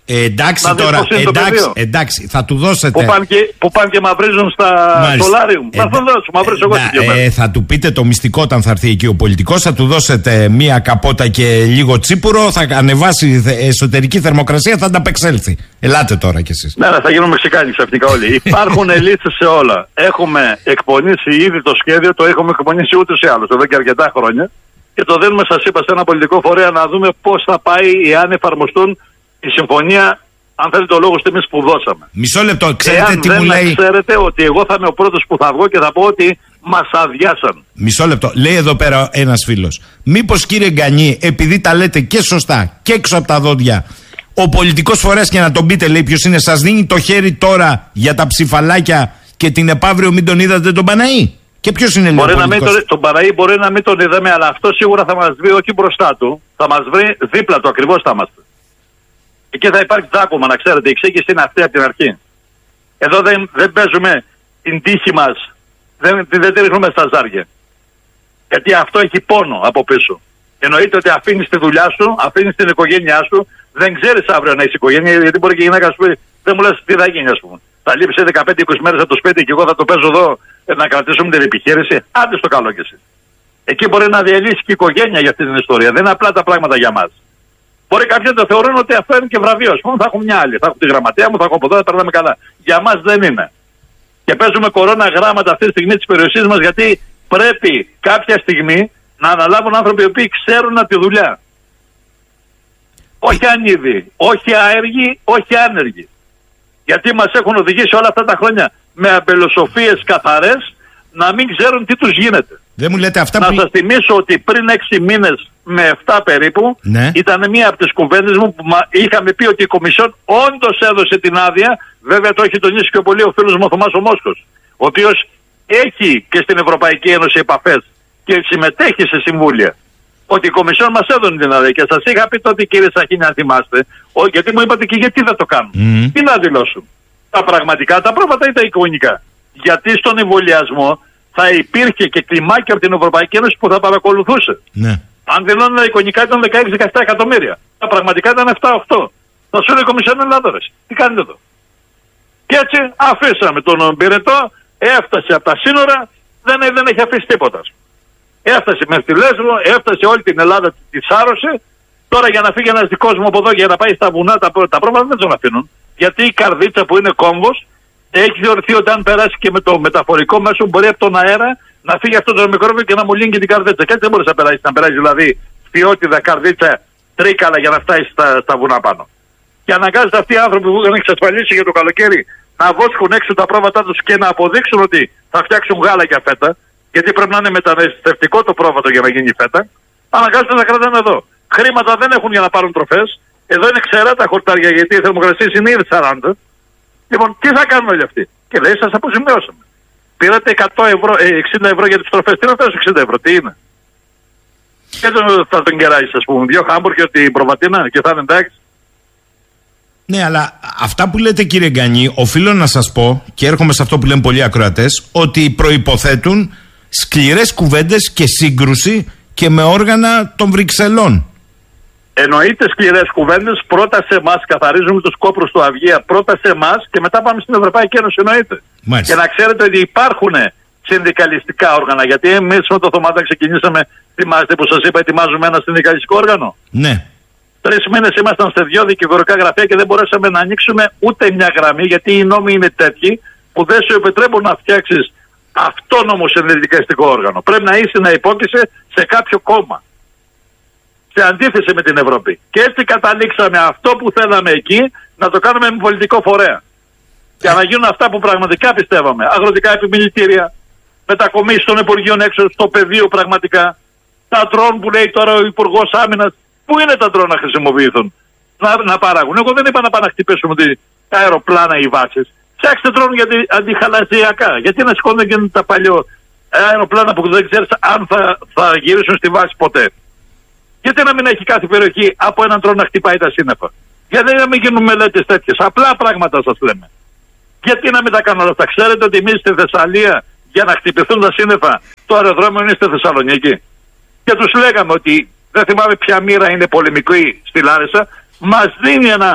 Ε, εντάξει τώρα, εντάξει, εντάξει, θα του δώσετε. Που πάνε και, που πάνε και μαυρίζουν στα δολάριου. Θα του δώσω, μαυρίζω εγώ στην ε, ε, Θα του πείτε το μυστικό όταν θα έρθει εκεί ο πολιτικός, θα του δώσετε μία καπότα και λίγο τσίπουρο, θα ανεβάσει εσωτερική θερμοκρασία, θα ανταπεξέλθει. Ελάτε τώρα κι εσείς. Ναι, θα γίνουμε Μεξικάνοι ξαφνικά όλοι. Υπάρχουν λύσεις σε όλα. Έχουμε εκπονήσει ήδη το σχέδιο, το έχουμε εκπονήσει ούτως ή άλλως εδώ και αρκετά χρόνια. Και το δίνουμε, σας είπα, σε ένα πολιτικό φορέα να δούμε πώς θα πάει εάν εφαρμοστούν η συμφωνία, αν θέλετε το λόγο, στιγμής που δώσαμε. Μισό λεπτό, ξέρετε εάν τι δεν μου λέει. Ξέρετε ότι εγώ θα είμαι ο πρώτος που θα βγω και θα πω ότι μας αδειάσαν. Μισό λεπτό, λέει εδώ πέρα ένας φίλος. Μήπως, κύριε Γκανή, επειδή τα λέτε και σωστά και έξω από τα δόντια, ο πολιτικός φορέας, και να τον πείτε, λέει ποιος είναι, σας δίνει το χέρι τώρα για τα ψηφαλάκια και την επαύριο μην τον είδατε τον Παναή? Και ποιος είναι, λέει, μπορεί να μην τον, τον Παναή μπορεί να μην τον είδαμε, αλλά αυτό σίγουρα θα μας βρει όχι μπροστά του, θα μας βρει δίπλα του, ακριβώς θα είμαστε. Εκεί θα υπάρχει τσάκωμα, να ξέρετε, η εξήγηση είναι αυτή από την αρχή. Εδώ δεν, δεν παίζουμε την τύχη μας, δεν, δεν τη ρίχνουμε στα ζάρια. Γιατί αυτό έχει πόνο από πίσω. Εννοείται ότι αφήνεις τη δουλειά σου, αφήνεις την οικογένειά σου, δεν ξέρεις αύριο να είσαι οικογένεια, γιατί μπορεί και η γυναίκα σου πει, δεν μου λες τι θα γίνει, ας πούμε. Θα λείψει δεκαπέντε είκοσι μέρες από το σπίτι και εγώ θα το παίζω εδώ να κρατήσουμε την επιχείρηση. Άντε στο καλό κι εσύ. Εκεί μπορεί να διαλύσει και η οικογένεια για αυτή την ιστορία. Δεν είναι απλά τα πράγματα για μας. Μπορεί κάποιοι να το θεωρούν ότι αυτό είναι και βραβείο. Α πούμε, θα έχω μια άλλη. Θα έχω τη γραμματέα μου, θα έχω από εδώ, θα περνάμε καλά. Για μας δεν είναι. Και παίζουμε κορώνα γράμματα αυτή τη στιγμή τη περιοχή μας, γιατί πρέπει κάποια στιγμή να αναλάβουν άνθρωποι οι οποίοι ξέρουν από τη δουλειά. Όχι ανίδι, όχι άεργοι, όχι άνεργοι. Γιατί μας έχουν οδηγήσει όλα αυτά τα χρόνια με αμπελοσοφίες καθαρές να μην ξέρουν τι τους γίνεται. Δεν μου λέτε αυτά να που... σας θυμίσω ότι πριν έξι μήνες με εφτά περίπου, ναι, ήταν μία από τις κουβέντες μου που είχαμε πει ότι η Κομισιόν όντως έδωσε την άδεια. Βέβαια το έχει τονίσει και πολύ ο φίλος μου ο Θωμάς ο Μόσκος, ο οποίος έχει και στην Ευρωπαϊκή Ένωση επαφές και συμμετέχει σε συμβούλια. Ότι η Κομισιόν μας έδωνε την άδεια. Και σας είχα πει τότε, κύριε Σαχίνη, αν θυμάστε, ο, γιατί μου είπατε και γιατί δεν το κάνουν. Mm. Τι να δηλώσουν. Τα πραγματικά, τα πρόβατα ή τα εικονικά. Γιατί στον εμβολιασμό θα υπήρχε και κλιμάκια από την Ευρωπαϊκή Ένωση που θα παρακολουθούσε. Ναι. Αν δηλώνουν τα εικονικά ήταν δεκαέξι δεκαεπτά εκατομμύρια. Τα πραγματικά ήταν επτά οκτώ. Θα σου λέει η Κομισιόν Ελλάδορες. Τι κάνετε εδώ. Και έτσι αφήσαμε τον πυρετό, έφτασε από τα σύνορα, δεν, δεν έχει αφήσει τίποτα. Έφτασε με τη Λέσβο, έφτασε όλη την Ελλάδα, τη σάρωσε. Τώρα για να φύγει ένας δικός μου από εδώ για να πάει στα βουνά, τα, τα πρόβλημα δεν τον αφήνουν. Γιατί η καρδίτσα που είναι κόμβος έχει θεωρηθεί ότι αν περάσει και με το μεταφορικό μέσο μπορεί από τον αέρα να φύγει αυτό το μικρόβιο και να μου λύνει και την καρδίτσα. Και έτσι δεν μπορεί να περάσει. Να περάσει δηλαδή φιότιδα, καρδίτσα, τρίκαλα για να φτάσει στα, στα βουνά πάνω. Και αναγκάζονται αυτοί οι άνθρωποι που είχαν εξασφαλίσει για το καλοκαίρι να βόσκουν έξω τα πρόβατά τους και να αποδείξουν ότι θα φτιάξουν γάλα για φέτα. Γιατί πρέπει να είναι μεταναστευτικό το πρόβατο για να γίνει φέτα. Αναγκάζονται να κρατάνε εδώ. Χρήματα δεν έχουν για να πάρουν τροφές. Εδώ είναι ξερά τα χορτάρια γιατί οι θερμοκρασίες είναι ήδη σαράντα. Λοιπόν, τι θα κάνουν όλοι αυτοί. Και λέει, σας αποζημιώσαμε. Πήρατε εκατό ευρώ, ε, εξήντα ευρώ για τις τροφές. Τι είναι αυτά εξήντα ευρώ, τι είναι. Και το, θα τον κεράσεις, ας πούμε, δύο χάμπουργκερ την προβατίνα και θα είναι εντάξει. Ναι, αλλά αυτά που λέτε, κύριε Γκανή, οφείλω να σας πω, και έρχομαι σε αυτό που λένε πολλοί ακροατές, ότι προϋποθέτουν σκληρές κουβέντες και σύγκρουση και με όργανα των Βρυξελών. Εννοείται σκληρές κουβέντες, πρώτα σε εμάς, καθαρίζουμε τους κόπρους του Αυγαία, πρώτα σε εμάς και μετά πάμε στην Ευρωπαϊκή Ένωση, εννοείται. Μάλιστα. Και να ξέρετε ότι υπάρχουν συνδικαλιστικά όργανα, γιατί εμείς με το Θωμάτα ξεκινήσαμε, θυμάστε που σας είπα, ετοιμάζουμε ένα συνδικαλιστικό όργανο. Ναι. Τρεις μήνες ήμασταν σε δύο δικηγορικά γραφεία και δεν μπορέσαμε να ανοίξουμε ούτε μια γραμμή, γιατί οι νόμοι είναι τέτοιοι που δεν σου επιτρέπουν να φτιάξεις αυτόνομο συνδικαλιστικό όργανο. Πρέπει να είσαι να υπόκεισαι σε κάποιο κόμμα. Σε αντίθεση με την Ευρώπη. Και έτσι καταλήξαμε αυτό που θέλαμε εκεί να το κάνουμε με πολιτικό φορέα. Για να γίνουν αυτά που πραγματικά πιστεύαμε. Αγροτικά επιμελητήρια, μετακομίσεις των Υπουργείων έξω στο πεδίο πραγματικά. Τα ντρόν που λέει τώρα ο Υπουργός Άμυνας. Πού είναι τα ντρόν να χρησιμοποιηθούν, να, να παράγουν. Εγώ δεν είπα να πάνε να χτυπήσουμε τα αεροπλάνα ή βάσεις. Φτιάξτε ντρόν για τη, αντιχαλαζιακά. Γιατί να σηκώνουν και τα παλιό αεροπλάνα που δεν ξέρεις αν θα, θα γυρίσουν στη βάση ποτέ. Γιατί να μην έχει κάθε περιοχή από έναν ντρόν να χτυπάει τα σύννεφα. Γιατί να μην γίνουν μελέτες τέτοιες. Απλά πράγματα σας λέμε. Γιατί να μην τα κάνουν όλα αυτά. Ξέρετε ότι εμείς στη Θεσσαλία για να χτυπηθούν τα σύννεφα το αεροδρόμιο είναι στη Θεσσαλονίκη. Και τους λέγαμε ότι δεν θυμάμαι ποια μοίρα είναι πολεμική στη Λάρισα. Μας δίνει ένα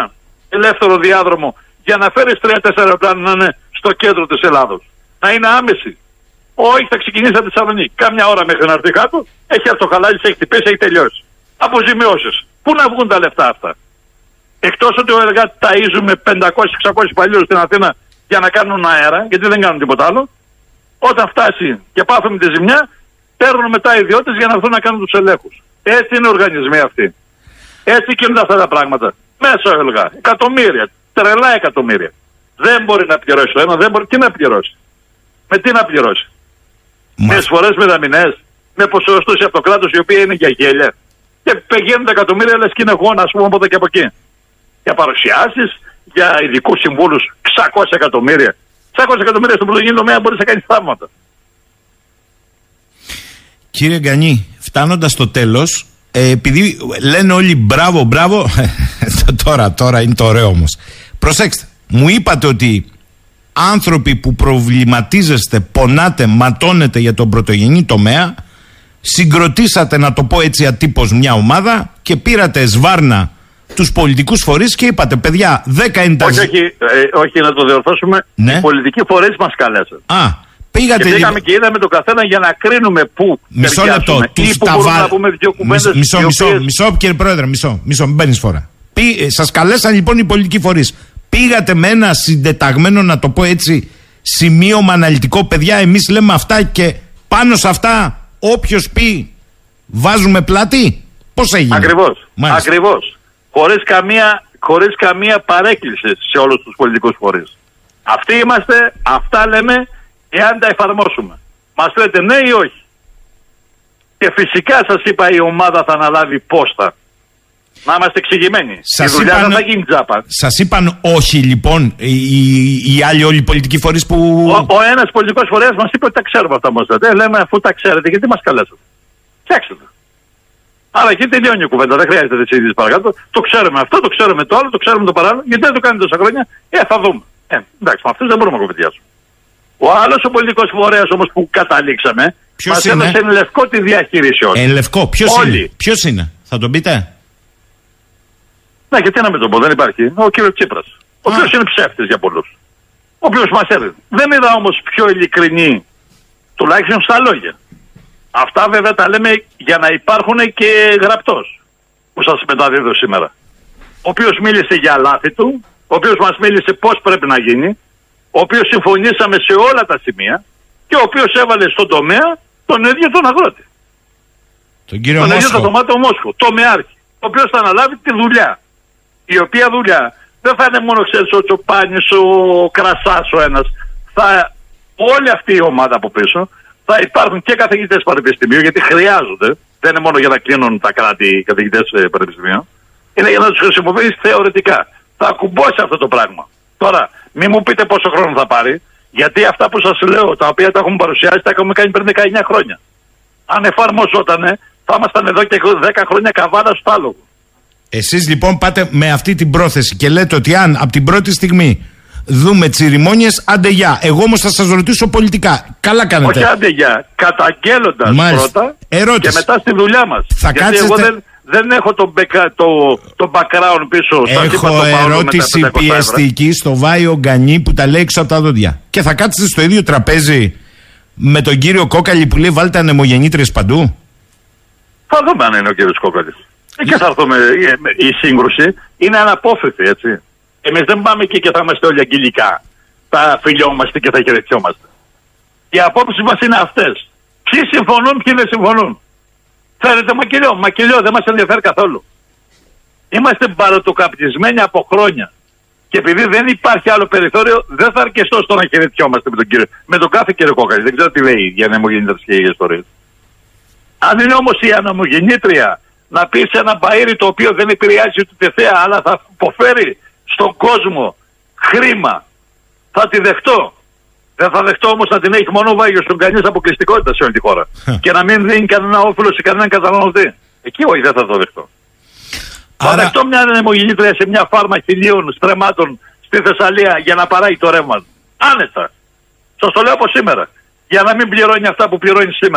ελεύθερο διάδρομο για να φέρεις τρία-τέσσερα αεροπλάνα να είναι στο κέντρο της Ελλάδος. Να είναι άμεση. Όχι, θα ξεκινήσει από τη Θεσσαλονίκη. Κάμια ώρα μέχρι να έρθει κάτω, έχει αυτοχαλάσει, έχει χτυπήσει, έχει τελειώσει. Αποζημιώσεις. Πού να βγουν τα λεφτά αυτά? Εκτός ότι ο εργάτης ταΐζουμε πεντακόσιους εξακόσιους υπαλλήλους στην Αθήνα για να κάνουν αέρα, γιατί δεν κάνουν τίποτα άλλο. Όταν φτάσει και πάθουμε τη ζημιά, παίρνουν μετά οι ιδιώτες για να έρθουν να κάνουν τους ελέγχους. Έτσι είναι οι οργανισμοί αυτοί. Έτσι κινούνται αυτά τα πράγματα. Μέσα έλεγα. Εκατομμύρια. Τρελά εκατομμύρια. Δεν μπορεί να πληρώσει το ένα, δεν μπορεί. Τι να πληρώσει? Με τι να πληρώσει? Με εισφορές μηδαμινές, με ποσοστώσεις από το κράτος οι οποίοι είναι για γέλια. Και πηγαίνουν τα εκατομμύρια, λες και είναι γόνα, ας πούμε, από εδώ και από εκεί. Για παρουσιάσεις, για ειδικούς συμβούλους, εξακόσια εκατομμύρια. εξακόσια εκατομμύρια στον πρωτογενή τομέα μπορεί να κάνει θαύματα. Κύριε Γκανή, φτάνοντας στο τέλος, ε, επειδή λένε όλοι μπράβο, μπράβο, τώρα, τώρα είναι το ωραίο όμως. Προσέξτε, μου είπατε ότι άνθρωποι που προβληματίζεστε, πονάτε, ματώνετε για τον πρωτογενή τομέα, συγκροτήσατε, να το πω έτσι ατύπως, μια ομάδα και πήρατε σβάρνα τους πολιτικούς φορείς και είπατε, παιδιά, δέκα είναι τα... Όχι, όχι, ε, όχι, να το διορθώσουμε. Ναι. Οι πολιτικοί φορείς μας καλέσαν. Α, πήγατε... Και πήγαμε και είδαμε τον καθένα για να κρίνουμε πού μισό λεπτό, τους τα βάλ... μισό, μισό, μισό, οποίες... μισό, κύριε Πρόεδρε, μισό, μισό, μην μπαίνεις φορά. Πή... Σας καλέσαν λοιπόν οι πολιτικοί φορείς. Πήγατε με ένα συντεταγμένο, να το πω έτσι, σημείωμα αναλυτικό, παιδιά, εμείς λέμε αυτά και πάνω σε αυτά όποιος πει βάζουμε πλάτη. Πώς έγινε? Ακριβώς, ακριβώς. Χωρίς καμία, χωρίς καμία παρέκκληση σε όλους τους πολιτικούς φορείς. Αυτοί είμαστε, αυτά λέμε, εάν τα εφαρμόσουμε. Μας λέτε ναι ή όχι. Και φυσικά σας είπα, η ομάδα θα αναλάβει πόστα. Να είμαστε εξηγημένοι. Σας η δουλειά είπαν, δεν θα γίνει τζάπα. Σας είπαν όχι λοιπόν οι, οι, οι άλλοι όλοι οι πολιτικοί φορείς που... Ο, ο ένας πολιτικός φορέας μας είπε ότι τα ξέρουμε αυτά μας λέτε. Λέμε αφού τα ξέρετε γιατί μας καλέσατε. Φτιάξτε τα. Άρα εκεί τελειώνει η κουβέντα. Δεν χρειάζεται τις ίδιες παρακάτω. Το ξέρουμε αυτό, το ξέρουμε το άλλο, το ξέρουμε το παράλληλο. Γιατί δεν το κάνετε τόσα χρόνια? Ε, θα δούμε. Ε, εντάξει, με αυτούς δεν μπορούμε να κουβεντιάσουμε. Ο άλλος ο πολιτικός φορέας όμως που καταλήξαμε, μας έδωσε εν λευκό τη διαχείριση όλη. Εν λευκό, ποιος είναι? Ποιος είναι? Θα τον πείτε? Ναι, γιατί να μην τον πω, δεν υπάρχει. Ο κύριος Τσίπρας. Ο οποίος είναι ψεύτης για πολλούς. Ο οποίος μας έδινε. Δεν είδα όμως πιο ειλικρινή, τουλάχιστον στα λόγια. Αυτά βέβαια τα λέμε για να υπάρχουν και γραπτός, που σας μεταδίδω σήμερα. Ο οποίος μίλησε για λάθη του, ο οποίος μας μίλησε πώς πρέπει να γίνει, ο οποίος συμφωνήσαμε σε όλα τα σημεία και ο οποίος έβαλε στον τομέα τον ίδιο τον αγρότη. Τον κύριο τον Μόσχο. ίδιο τον Τομάτο Μόσχο, τομεάρχη, ο οποίος θα αναλάβει τη δουλειά. Η οποία δουλειά δεν θα είναι μόνο, ξέρεις, ο Τσοπάνης, ο Κρασάς ο ένας. Θα, όλη αυτή η ομάδα από πίσω θα υπάρχουν και καθηγητές πανεπιστημίου, γιατί χρειάζονται. Δεν είναι μόνο για να κλείνουν τα κράτη οι καθηγητές πανεπιστημίου. Είναι για να τους χρησιμοποιήσει θεωρητικά. Θα ακουμπώσει αυτό το πράγμα. Τώρα, μην μου πείτε πόσο χρόνο θα πάρει, γιατί αυτά που σας λέω, τα οποία τα έχουμε παρουσιάσει, τα έχουμε κάνει πριν δεκαεννιά χρόνια. Αν εφαρμοζότανε, θα ήμασταν εδώ και δέκα χρόνια καβάλα στο άλογο. Εσείς λοιπόν πάτε με αυτή την πρόθεση και λέτε ότι αν από την πρώτη στιγμή δούμε τσιριμόνιες, άντε γεια. Εγώ όμως θα σας ρωτήσω πολιτικά. Καλά κάνετε. Όχι άντε γεια. Καταγγέλλοντας πρώτα ερώτηση. Και μετά στη δουλειά μας. Θα Γιατί κάτσετε... εγώ δεν, δεν έχω τον το, το background πίσω. Έχω το ερώτηση πιεστική στο Βάιο Γκανή που τα λέει έξω από τα δόντια. Και θα κάτσετε στο ίδιο τραπέζι με τον κύριο Κόκαλη που λέει βάλτε ανεμογεννήτριες παντού? Θα δούμε αν είναι ο κύριος Κόκαλης. Και θα έρθουμε, η σύγκρουση είναι αναπόφευκτη, έτσι. Εμείς δεν πάμε εκεί και θα είμαστε όλοι αγγελικά. Θα φιλιόμαστε και θα χαιρετιόμαστε. Οι απόψεις μας είναι αυτές. Ποιοι συμφωνούν, ποιοι δεν συμφωνούν. Φέρετε μακελιό. Μακελιό δεν μας ενδιαφέρει καθόλου. Είμαστε μπαρωτοκαπτισμένοι από χρόνια. Και επειδή δεν υπάρχει άλλο περιθώριο, δεν θα αρκεστώ στο να χαιρετιόμαστε με τον κύριο. Με τον κάθε κύριο Κόκαλη. Δεν ξέρω τι λέει για ανεμογεννήτριες και για ιστορίες. Αν είναι όμως η ανεμογεννήτρια να πει σε ένα μπαΐρι το οποίο δεν επηρεάζει ούτε θέα, αλλά θα υποφέρει στον κόσμο χρήμα, θα τη δεχτώ. Δεν θα δεχτώ όμως να την έχει μόνο ο Βάγιος στον κανείς αποκλειστικότητα σε όλη τη χώρα. Και να μην δίνει κανένα όφελο σε κανέναν καταναλωτή. Εκεί όχι, δεν θα το δεχτώ. Άρα... Θα δεχτώ μια ανεμογεννήτρια σε μια φάρμα χιλίων στρεμμάτων στη Θεσσαλία για να παράγει το ρεύμα. Άνετα. Σας το λέω από σήμερα. Για να μην πληρώνει αυτά που πληρώνει σήμερα.